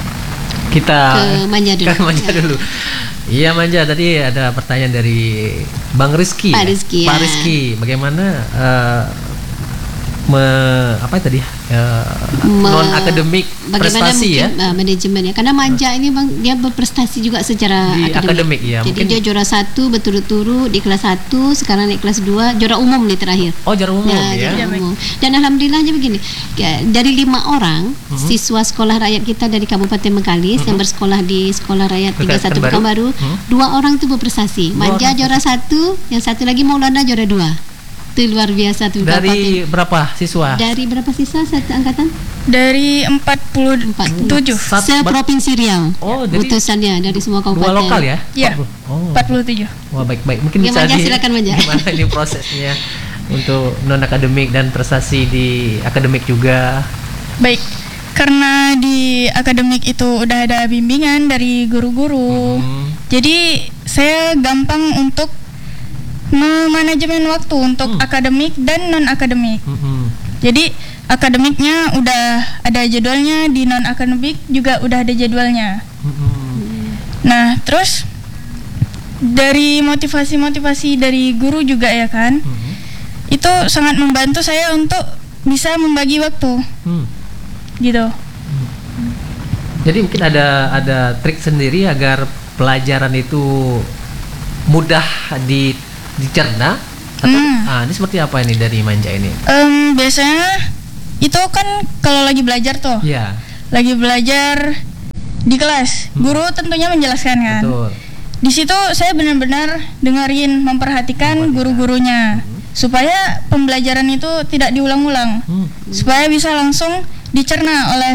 Speaker 2: kita
Speaker 1: Ke Manja dulu.
Speaker 2: Ke Manja dulu. Iya Manja, tadi ada pertanyaan dari Bang Rizky.
Speaker 1: Pak
Speaker 2: ya?
Speaker 1: Rizky,
Speaker 2: Pak
Speaker 1: ya.
Speaker 2: Rizky, bagaimana eh, me, apa tadi uh, non akademik prestasi
Speaker 1: mungkin,
Speaker 2: ya
Speaker 1: uh, manajemen ya, karena Manja ini bang dia berprestasi juga secara
Speaker 2: di akademik, akademik ya.
Speaker 1: Jadi
Speaker 2: mungkin
Speaker 1: dia juara satu berturut-turut di kelas satu, sekarang naik kelas dua, juara umum nih terakhir.
Speaker 2: Oh juara umum
Speaker 1: ya,
Speaker 2: ya.
Speaker 1: Juara umum. Dan alhamdulillahnya begini, dari lima orang uh-huh. siswa sekolah rakyat kita dari Kabupaten Bengkalis uh-huh. yang bersekolah di sekolah rakyat tiga puluh satu Pekanbaru, uh-huh. dua orang itu berprestasi. Manja juara satu, yang satu lagi Maulana juara dua. Itu luar biasa tuh.
Speaker 2: Dari kabupaten. Berapa siswa?
Speaker 1: Dari berapa siswa satu angkatan?
Speaker 3: Dari empat puluh tujuh
Speaker 1: se-Provinsi Riau.
Speaker 2: Oh, jadi
Speaker 1: utusannya dari semua kabupaten.
Speaker 2: Dua lokal ya?
Speaker 3: Iya. Oh. empat puluh tujuh.
Speaker 2: Wah, baik-baik. Mungkin
Speaker 1: ya,
Speaker 2: bisa
Speaker 1: Manja,
Speaker 2: di
Speaker 1: silakan Manja.
Speaker 2: Gimana ini prosesnya untuk non akademik dan prestasi di akademik juga?
Speaker 3: Baik. Karena di akademik itu udah ada bimbingan dari guru-guru. Hmm. Jadi saya gampang untuk memanajemen waktu untuk hmm. akademik dan non akademik. Hmm. Jadi akademiknya udah ada jadwalnya, di non akademik juga udah ada jadwalnya. Hmm. Nah, terus dari motivasi-motivasi dari guru juga ya kan, hmm. itu sangat membantu saya untuk bisa membagi waktu, hmm. gitu.
Speaker 2: Hmm. Jadi mungkin ada ada trik sendiri agar pelajaran itu mudah di dicerna atau hmm. ah, ini seperti apa ini dari Manja ini?
Speaker 3: Um, biasanya itu kan kalau lagi belajar tuh,
Speaker 2: yeah.
Speaker 3: lagi belajar di kelas, hmm. guru tentunya menjelaskan kan.
Speaker 2: Betul.
Speaker 3: Di situ saya benar-benar dengerin, memperhatikan guru-gurunya hmm. supaya pembelajaran itu tidak diulang-ulang, hmm. supaya bisa langsung dicerna oleh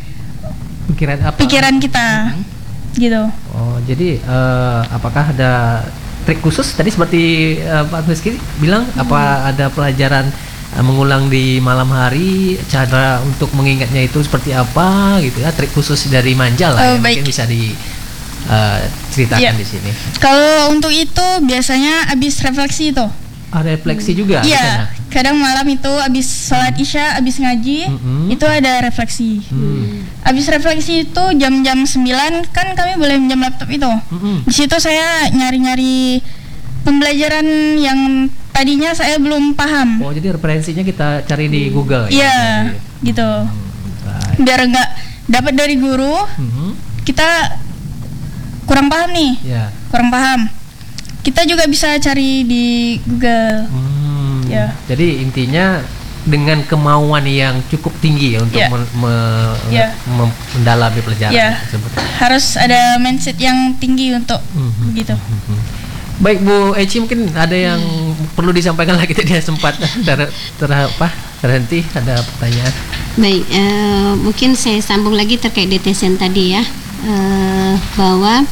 Speaker 2: pikiran apa?
Speaker 3: Pikiran kita, hmm. gitu.
Speaker 2: Oh, jadi uh, apakah ada trik khusus tadi seperti uh, Pak Rizky bilang, hmm. apa ada pelajaran uh, mengulang di malam hari, cara untuk mengingatnya itu seperti apa gitu ya, trik khusus dari Manja lah,
Speaker 3: oh,
Speaker 2: yang mungkin bisa diceritakan uh, yeah. di sini.
Speaker 3: Kalau untuk itu biasanya habis refleksi itu.
Speaker 2: Ah, refleksi hmm. juga?
Speaker 3: Iya, kadang malam itu habis sholat isya, habis ngaji, hmm. itu ada refleksi. Hmm. Habis refleksi itu jam-jam sembilan kan kami boleh minjam laptop itu. Hmm. Di situ saya nyari-nyari pembelajaran yang tadinya saya belum paham.
Speaker 2: Oh, jadi referensinya kita cari di Google
Speaker 3: ya? Iya, gitu. Hmm. Biar nggak dapat dari guru, hmm. kita kurang paham nih, yeah. kurang paham. Kita juga bisa cari di Google. Hmm, ya.
Speaker 2: Jadi intinya dengan kemauan yang cukup tinggi ya untuk
Speaker 3: ya.
Speaker 2: me, me,
Speaker 3: ya.
Speaker 2: me, mendalami pelajaran
Speaker 3: ya. tersebut. Harus ada mindset yang tinggi untuk mm-hmm. begitu.
Speaker 2: Mm-hmm. Baik Bu Eci, mungkin ada yang hmm. perlu disampaikan lagi, dia sempat ter, ter apa terhenti, ada pertanyaan.
Speaker 1: Baik, uh, mungkin saya sambung lagi terkait D T S N tadi ya, uh, bahwa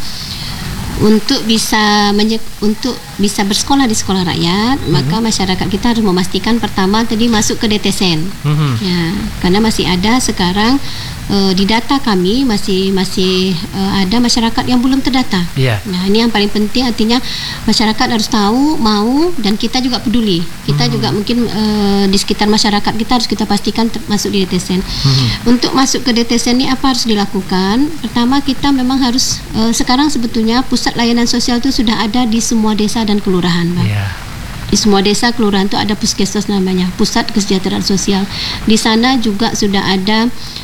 Speaker 1: untuk bisa menye- untuk bisa bersekolah di sekolah rakyat, mm-hmm. maka masyarakat kita harus memastikan pertama tadi masuk ke D T S N. Mm-hmm. Ya, karena masih ada sekarang uh, di data kami masih masih uh, ada masyarakat yang belum terdata. Yeah. Nah, ini yang paling penting, artinya masyarakat harus tahu, mau, dan kita juga peduli. Kita mm-hmm. juga mungkin uh, di sekitar masyarakat kita harus kita pastikan ter- masuk di D T S N. Mm-hmm. Untuk masuk ke D T S N ini apa harus dilakukan? Pertama, kita memang harus uh, sekarang sebetulnya pusat layanan sosial itu sudah ada di semua desa dan kelurahan, Pak. Yeah. Di semua desa kelurahan itu ada puskesmas namanya, Pusat Kesejahteraan Sosial. Di sana juga sudah ada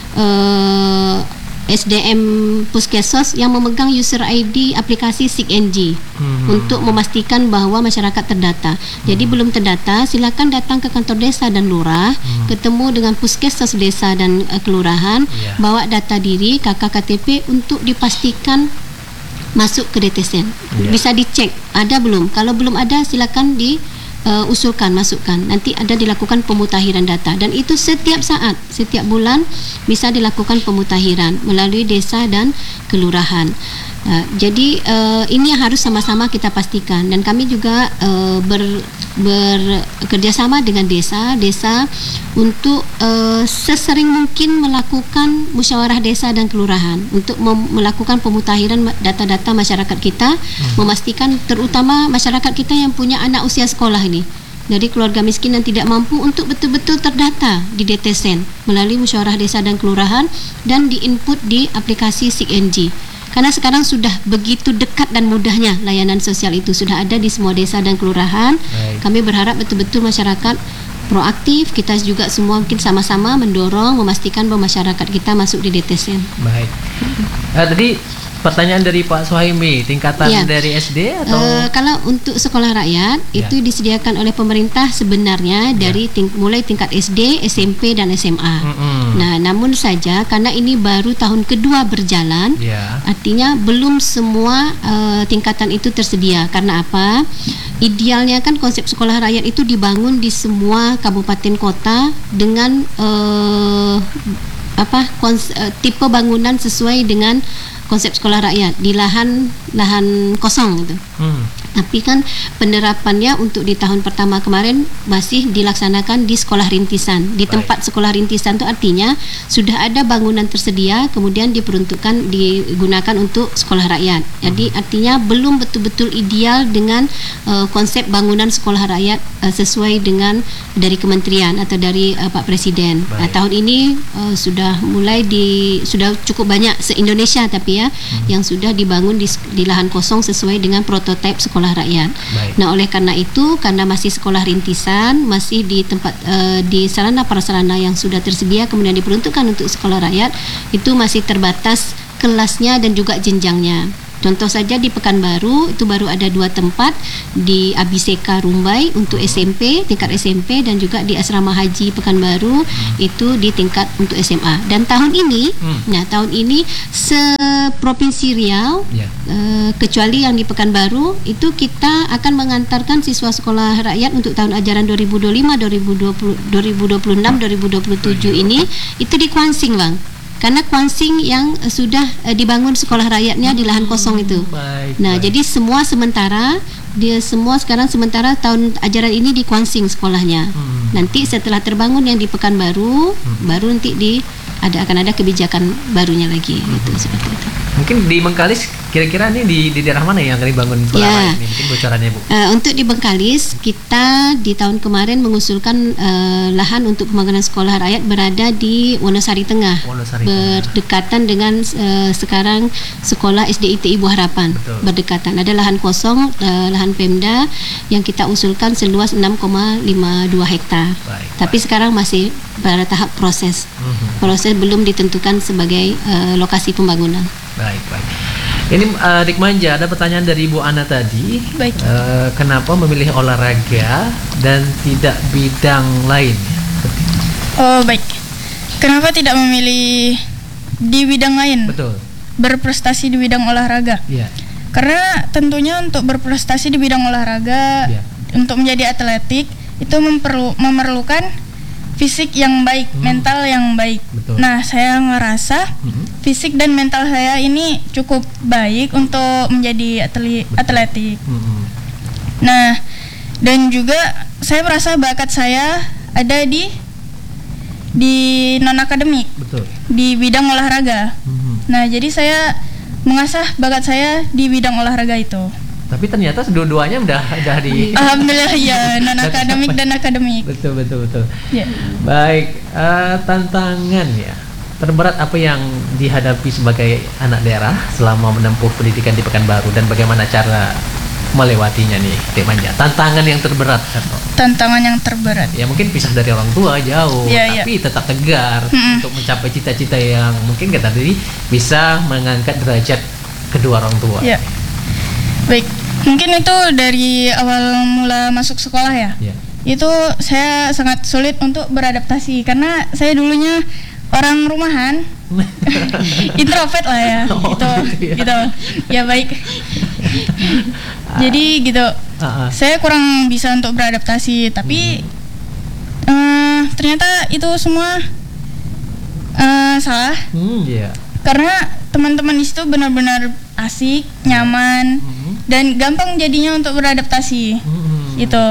Speaker 1: uh, S D M puskesmas yang memegang user I D aplikasi S I K N G hmm. untuk memastikan bahwa masyarakat terdata. Jadi hmm. belum terdata, silakan datang ke kantor desa dan lurah, hmm. ketemu dengan puskesmas desa dan uh, kelurahan, yeah. bawa data diri, K K K T P untuk dipastikan masuk ke D T S N. Yeah. Bisa dicek ada belum. Kalau belum ada, silakan di uh, usulkan, masukkan. Nanti ada dilakukan pemutahiran data, dan itu setiap saat, setiap bulan bisa dilakukan pemutahiran melalui desa dan kelurahan. Uh, jadi uh, ini yang harus sama-sama kita pastikan, dan kami juga uh, ber, bekerjasama dengan desa-desa untuk uh, sesering mungkin melakukan musyawarah desa dan kelurahan untuk mem- melakukan pemutahiran data-data masyarakat kita, hmm. memastikan terutama masyarakat kita yang punya anak usia sekolah ini, dari keluarga miskin yang tidak mampu, untuk betul-betul terdata di D T S N melalui musyawarah desa dan kelurahan dan diinput di aplikasi S I K N G. Karena sekarang sudah begitu dekat dan mudahnya layanan sosial itu sudah ada di semua desa dan kelurahan. Baik. Kami berharap betul-betul masyarakat proaktif, kita juga semua mungkin sama-sama mendorong memastikan bahwa masyarakat kita masuk di D T S N.
Speaker 2: Baik. Uh, tadi pertanyaan dari Pak Suhaimi, tingkatan ya. Dari S D atau?
Speaker 1: Uh, kalau untuk sekolah rakyat ya. Itu disediakan oleh pemerintah sebenarnya ya. Dari ting- mulai tingkat S D, S M P dan S M A. Mm-hmm. Nah, namun saja karena ini baru tahun kedua berjalan, ya. Artinya belum semua uh, tingkatan itu tersedia. Karena apa? Idealnya kan konsep sekolah rakyat itu dibangun di semua kabupaten kota dengan uh, apa kons- uh, tipe bangunan sesuai dengan konsep sekolah rakyat di lahan lahan kosong gitu. Hmm. Tapi kan penerapannya untuk di tahun pertama kemarin masih dilaksanakan di sekolah rintisan. Di Baik. Tempat sekolah rintisan itu artinya sudah ada bangunan tersedia kemudian diperuntukkan digunakan untuk sekolah rakyat. Jadi hmm. artinya belum betul-betul ideal dengan uh, konsep bangunan sekolah rakyat uh, sesuai dengan dari kementerian atau dari uh, Pak Presiden. Nah, tahun ini uh, sudah mulai di sudah cukup banyak se-Indonesia tapi ya hmm. yang sudah dibangun di, di lahan kosong sesuai dengan prototipe sekolah rakyat. Baik. Nah, oleh karena itu karena masih sekolah rintisan, masih di tempat uh, di sarana prasarana yang sudah tersedia kemudian diperuntukkan untuk sekolah rakyat, itu masih terbatas kelasnya dan juga jenjangnya. Contoh saja di Pekanbaru itu baru ada dua tempat, di Abiseka Rumbai untuk S M P, tingkat S M P, dan juga di Asrama Haji Pekanbaru hmm. itu di tingkat untuk S M A. Dan tahun ini, hmm. nah tahun ini se-Provinsi Riau, yeah. uh, kecuali yang di Pekanbaru, itu kita akan mengantarkan siswa sekolah rakyat untuk tahun ajaran dua ribu dua puluh lima, dua ribu dua puluh, dua ribu dua puluh enam, dua ribu dua puluh tujuh ini itu di Kuansing, Bang. Karena Kuansing yang uh, sudah uh, dibangun sekolah rakyatnya di lahan kosong itu. Baik, nah, baik. Jadi semua sementara dia semua sekarang sementara tahun ajaran ini di Kuansing sekolahnya. Hmm. Nanti setelah terbangun yang di Pekanbaru, hmm. baru nanti di ada akan ada kebijakan barunya lagi hmm. gitu seperti itu.
Speaker 2: Mungkin di Bengkalis kira-kira ini di, di daerah mana yang akan dibangun sekolah ya. Ini? Mungkin bocorannya, Bu. Uh, untuk di Bengkalis kita di tahun kemarin mengusulkan uh, lahan untuk pembangunan sekolah rakyat berada di Wonosari Tengah. Wonosari berdekatan Tengah. Dengan uh, sekarang sekolah S D I T I Buah Harapan. Betul. Berdekatan. Ada lahan kosong, uh, lahan Pemda yang kita usulkan seluas enam koma lima dua hektar. Baik, Tapi baik. Sekarang masih pada tahap proses. Uh-huh. Proses belum ditentukan sebagai uh, lokasi pembangunan. Baik, baik. Ini uh, Dik Manja, ada pertanyaan dari Ibu Ana tadi. Baik. Uh, kenapa memilih olahraga dan tidak bidang lain?
Speaker 3: Oh, baik. Kenapa tidak memilih di bidang lain?
Speaker 2: Betul.
Speaker 3: Berprestasi di bidang olahraga. Iya. Karena tentunya untuk berprestasi di bidang olahraga, ya. Untuk menjadi atletik itu memperlu memerlukan fisik yang baik, hmm. mental yang baik. Betul. Nah, saya ngerasa hmm. fisik dan mental saya ini cukup baik untuk menjadi atlet, atletik. Hmm. Nah, dan juga saya merasa bakat saya ada di di non akademik, Betul. Di bidang olahraga. Hmm. Nah, jadi saya mengasah bakat saya di bidang olahraga itu.
Speaker 2: Tapi ternyata dua-duanya udah udah di
Speaker 3: Alhamdulillah ya, non akademik dan akademik.
Speaker 2: Betul betul betul.
Speaker 3: Ya.
Speaker 2: Baik, uh, tantangan ya. Terberat apa yang dihadapi sebagai anak daerah selama menempuh pendidikan di Pekanbaru dan bagaimana cara melewatinya nih, Dik Manja? Tantangan yang terberat atau?
Speaker 3: Tantangan yang terberat.
Speaker 2: Ya mungkin pisah dari orang tua jauh, ya, tapi ya. Tetap tegar hmm. untuk mencapai cita-cita yang mungkin kata tadi bisa mengangkat derajat kedua orang tua.
Speaker 3: Ya. Baik, mungkin itu dari awal mula masuk sekolah ya. Yeah. Itu saya sangat sulit untuk beradaptasi karena saya dulunya orang rumahan, introvert lah ya, oh, gitu, gitu, ya. gitu. Ya baik. Jadi gitu, uh-uh. saya kurang bisa untuk beradaptasi, tapi hmm. uh, ternyata itu semua uh, salah. Hmm, yeah. Karena teman-teman di situ benar-benar asik, nyaman. Hmm. Dan gampang jadinya untuk beradaptasi, hmm. gitu.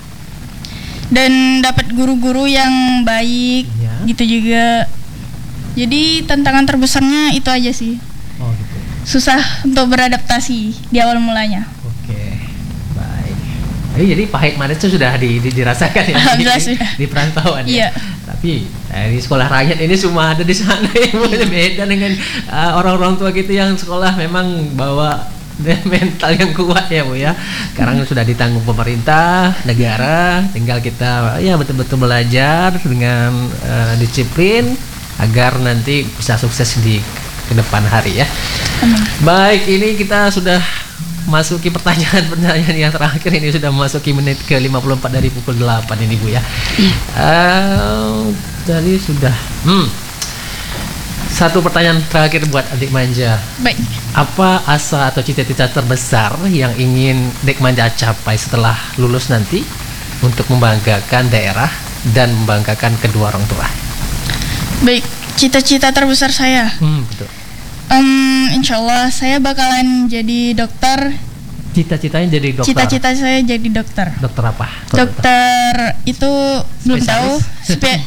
Speaker 3: Dan dapat guru-guru yang baik, ya. Gitu juga. Jadi tantangan terbesarnya itu aja sih. Oh, gitu. Susah untuk beradaptasi di awal mulanya.
Speaker 2: Oke, baik. Jadi, jadi pahit manis itu sudah di, di, dirasakan ya di, di, di perantauan ya. Tapi eh, di sekolah rakyat ini semua ada di sana ya. Beda dengan uh, orang-orang tua kita yang sekolah memang bawa mental yang kuat ya Bu ya. Sekarang sudah ditanggung pemerintah, negara, tinggal kita ya betul-betul belajar dengan uh, disiplin agar nanti bisa sukses di ke depan hari ya. Amin. Baik, ini kita sudah masuki pertanyaan-pertanyaan yang terakhir, ini sudah memasuki menit ke lima puluh empat dari pukul delapan ini Bu ya. Iya. Uh, tadi sudah hmm. Satu pertanyaan terakhir buat adik manja.
Speaker 3: Baik.
Speaker 2: Apa asa atau cita-cita terbesar yang ingin Dek Manja capai setelah lulus nanti untuk membanggakan daerah dan membanggakan kedua orang tua?
Speaker 3: Baik, cita-cita terbesar saya.
Speaker 2: Hmm, betul.
Speaker 3: Um, insya Allah saya bakalan jadi dokter.
Speaker 2: Cita-citanya jadi dokter.
Speaker 3: Cita-cita saya jadi dokter.
Speaker 2: Dokter apa?
Speaker 3: Dokter, dokter itu belum tahu. Spe-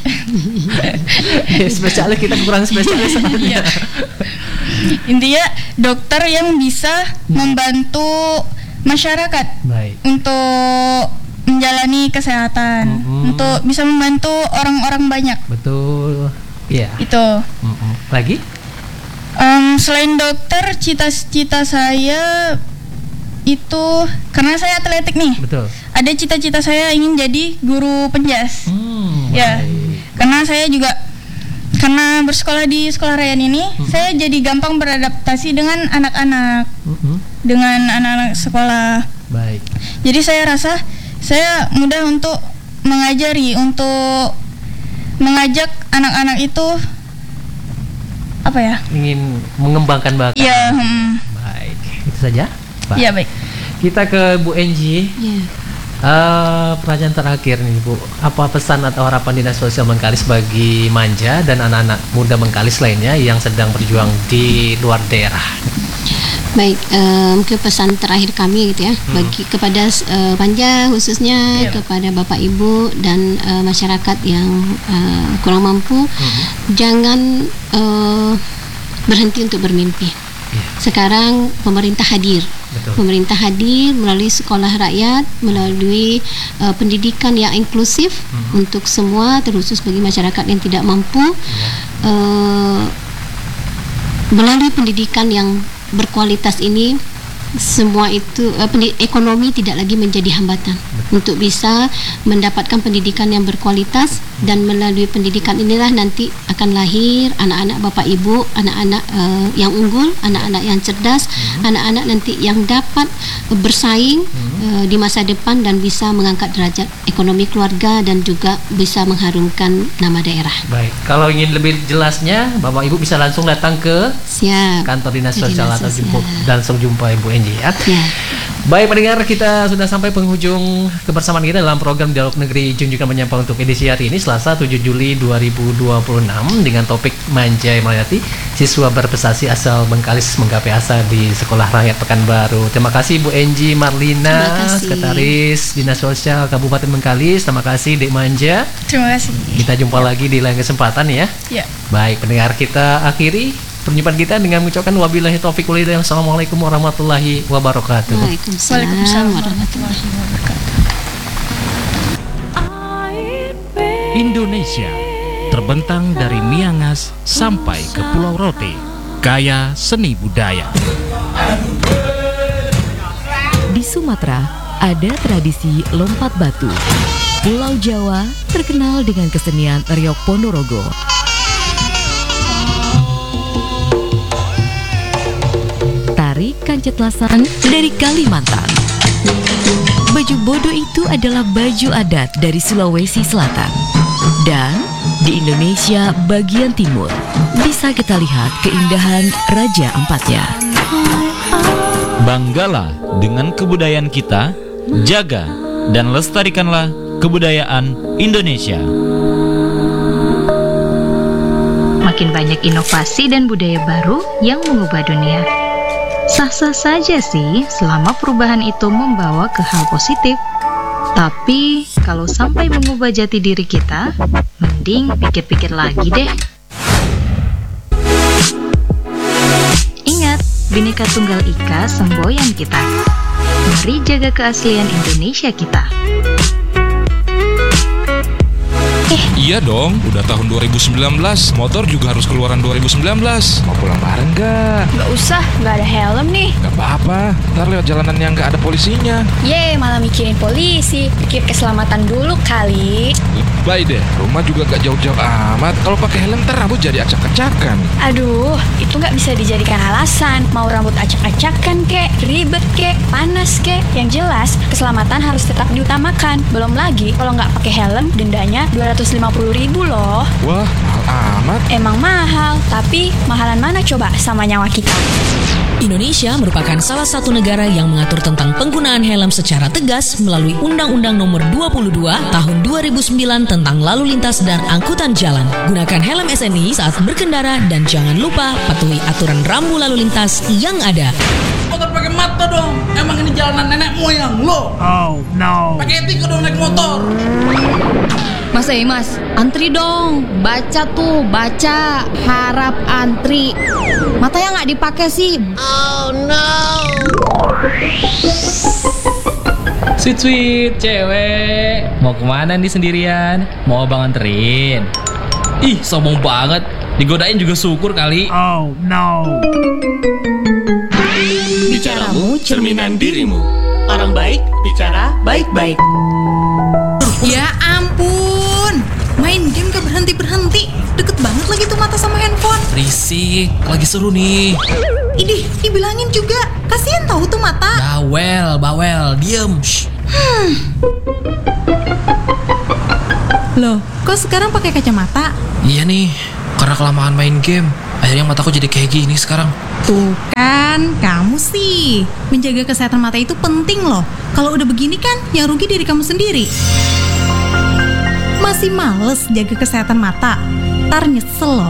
Speaker 2: ya, spesialis kita kurang spesialis.
Speaker 3: Ya. Intinya dokter yang bisa membantu masyarakat. Baik. Untuk menjalani kesehatan, mm-hmm. untuk bisa membantu orang-orang banyak.
Speaker 2: Betul. Iya.
Speaker 3: Itu.
Speaker 2: Mm-hmm. Lagi?
Speaker 3: Um, selain dokter, cita-cita saya itu karena saya atletik nih.
Speaker 2: Betul.
Speaker 3: Ada cita-cita saya ingin jadi guru penjas. Hmm, ya. Baik. Karena saya juga karena bersekolah di sekolah rakyat ini, hmm. saya jadi gampang beradaptasi dengan anak-anak. Hmm. Dengan anak-anak sekolah.
Speaker 2: Baik.
Speaker 3: Jadi saya rasa saya mudah untuk mengajari, untuk mengajak anak-anak itu apa ya?
Speaker 2: Ingin mengembangkan bakat.
Speaker 3: Iya, hmm.
Speaker 2: Baik. Itu saja.
Speaker 3: Iya, baik.
Speaker 2: Kita ke Bu Enji. Yeah. Uh, pertanyaan terakhir nih Bu, apa pesan atau harapan Dinas Sosial Bengkalis bagi manja dan anak-anak muda Bengkalis lainnya yang sedang berjuang di luar daerah?
Speaker 1: Baik, uh, mungkin pesan terakhir kami gitu ya, hmm. bagi kepada uh, manja khususnya, yeah. kepada Bapak Ibu dan uh, masyarakat yang uh, kurang mampu, hmm. jangan uh, berhenti untuk bermimpi. Yeah. Sekarang pemerintah hadir. Betul. Pemerintah hadir melalui sekolah rakyat, melalui uh, pendidikan yang inklusif mm-hmm. untuk semua, terkhusus bagi masyarakat yang tidak mampu. Yeah. Uh, melalui pendidikan yang berkualitas ini, semua itu uh, pendi- ekonomi tidak lagi menjadi hambatan. Betul. Untuk bisa mendapatkan pendidikan yang berkualitas, dan melalui pendidikan inilah nanti akan lahir anak-anak Bapak Ibu, anak-anak uh, yang unggul, anak-anak yang cerdas, hmm. anak-anak nanti yang dapat uh, bersaing hmm. uh, di masa depan dan bisa mengangkat derajat ekonomi keluarga dan juga bisa mengharumkan nama daerah.
Speaker 2: Baik, kalau ingin lebih jelasnya Bapak Ibu bisa langsung datang ke
Speaker 1: Siap.
Speaker 2: kantor Dinas Sosial atau jumpa, langsung jumpa Ibu Enji ya.
Speaker 1: Ya.
Speaker 2: Baik pendengar, kita sudah sampai penghujung kebersamaan kita dalam program Dialog Negeri Junjungan Menyapa untuk edisi hari ini, Selasa tujuh Juli dua ribu dua puluh enam, dengan topik Manja Melayati, siswa berprestasi asal Bengkalis menggapai asa di Sekolah Rakyat Pekanbaru. Terima kasih Bu Enji Marlina, Sekretaris Dinas Sosial Kabupaten Bengkalis. Terima kasih Dek Manja.
Speaker 3: Terima kasih.
Speaker 2: Kita jumpa lagi di lain kesempatan ya.
Speaker 3: Ya.
Speaker 2: Baik pendengar, kita akhiri perjumpaan kita dengan mengucapkan wabillahi taufiq wal hidayah. Assalamualaikum warahmatullahi wabarakatuh.
Speaker 1: Waalaikumsalam warahmatullahi wabarakatuh.
Speaker 14: Indonesia terbentang dari Miangas sampai ke Pulau Rote, kaya seni budaya.
Speaker 15: Di Sumatera ada tradisi lompat batu. Pulau Jawa terkenal dengan kesenian Riok Ponorogo. Tari Kancetlasan dari Kalimantan. Baju bodo itu adalah baju adat dari Sulawesi Selatan. Dan di Indonesia bagian timur bisa kita lihat keindahan Raja Ampatnya.
Speaker 16: Banggalah dengan kebudayaan kita, jaga dan lestarikanlah kebudayaan Indonesia.
Speaker 17: Makin banyak inovasi dan budaya baru yang mengubah dunia. Sah-sah saja sih selama perubahan itu membawa ke hal positif. Tapi kalau sampai mengubah jati diri kita, mending pikir-pikir lagi deh. Ingat, Bhinneka Tunggal Ika semboyan kita. Mari jaga keaslian Indonesia kita.
Speaker 18: Eh,
Speaker 19: Iya dong, udah tahun dua ribu sembilan belas. Motor juga harus keluaran dua ribu sembilan belas. Mau pulang bareng gak?
Speaker 18: nggak usah, nggak ada helm nih.
Speaker 19: Gak apa-apa, ntar lewat jalanan yang gak ada polisinya.
Speaker 18: Ye, malah mikirin polisi. Pikir keselamatan dulu kali.
Speaker 19: Baik deh, rumah juga gak jauh-jauh amat. Kalau pakai helm ntar rambut jadi acak-acakan.
Speaker 18: Aduh, itu nggak bisa dijadikan alasan. Mau rambut acak-acakan kek, ribet kek, panas kek. Yang jelas, keselamatan harus tetap diutamakan. Belum lagi, kalau nggak pakai helm, dendanya dua ratus lima puluh ribu loh.
Speaker 19: Wah, mahal amat.
Speaker 18: Emang mahal, tapi mahalan mana coba sama nyawa kita?
Speaker 20: Indonesia merupakan salah satu negara yang mengatur tentang penggunaan helm secara tegas melalui Undang-Undang Nomor dua puluh dua Tahun dua ribu sembilan tentang Lalu Lintas dan Angkutan Jalan. Gunakan helm S N I saat berkendara dan jangan lupa patuhi aturan rambu lalu lintas yang ada.
Speaker 21: Motor pakai mata dong. Emang ini jalanan nenek moyang lo?
Speaker 22: Oh no.
Speaker 21: Pakai etika dong naik motor.
Speaker 23: Mas, eh mas, antri dong. Baca tuh, baca. Harap antri. Matanya nggak dipakai sih.
Speaker 22: Oh no.
Speaker 2: Sweet sweet cewek, mau kemana nih sendirian? Mau abang anterin? Ih, sombong banget. Digodain juga syukur kali.
Speaker 22: Oh no.
Speaker 4: Bicaramu cerminan dirimu.
Speaker 9: Orang baik bicara baik-baik.
Speaker 24: Ya ampun, main game gak berhenti-berhenti. Deket banget lagi tuh mata sama handphone.
Speaker 2: Risik, lagi seru nih.
Speaker 24: Idih, dibilangin juga. Kasian tahu tuh mata.
Speaker 2: Bawel, bawel, diem. Shh.
Speaker 24: Hmm. Loh, kok sekarang pakai kacamata?
Speaker 2: Iya nih, karena kelamaan main game. Akhirnya mataku jadi kayak gini sekarang.
Speaker 24: Tuh kan, kamu sih. Menjaga kesehatan mata itu penting loh. Kalau udah begini kan, yang rugi diri kamu sendiri. Masih males jaga kesehatan mata? Ntar nyesel loh.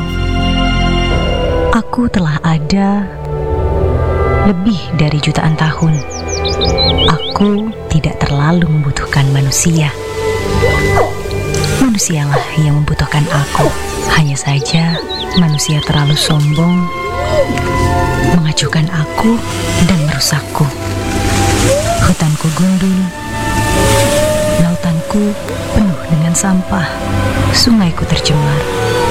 Speaker 8: Aku telah ada lebih dari jutaan tahun. Aku tidak terlalu membutuhkan manusia. Manusialah yang membutuhkan aku. Hanya saja manusia terlalu sombong, mengacuhkan aku dan merusakku. Hutanku gundul, lautanku penuh dengan sampah, sungaiku tercemar.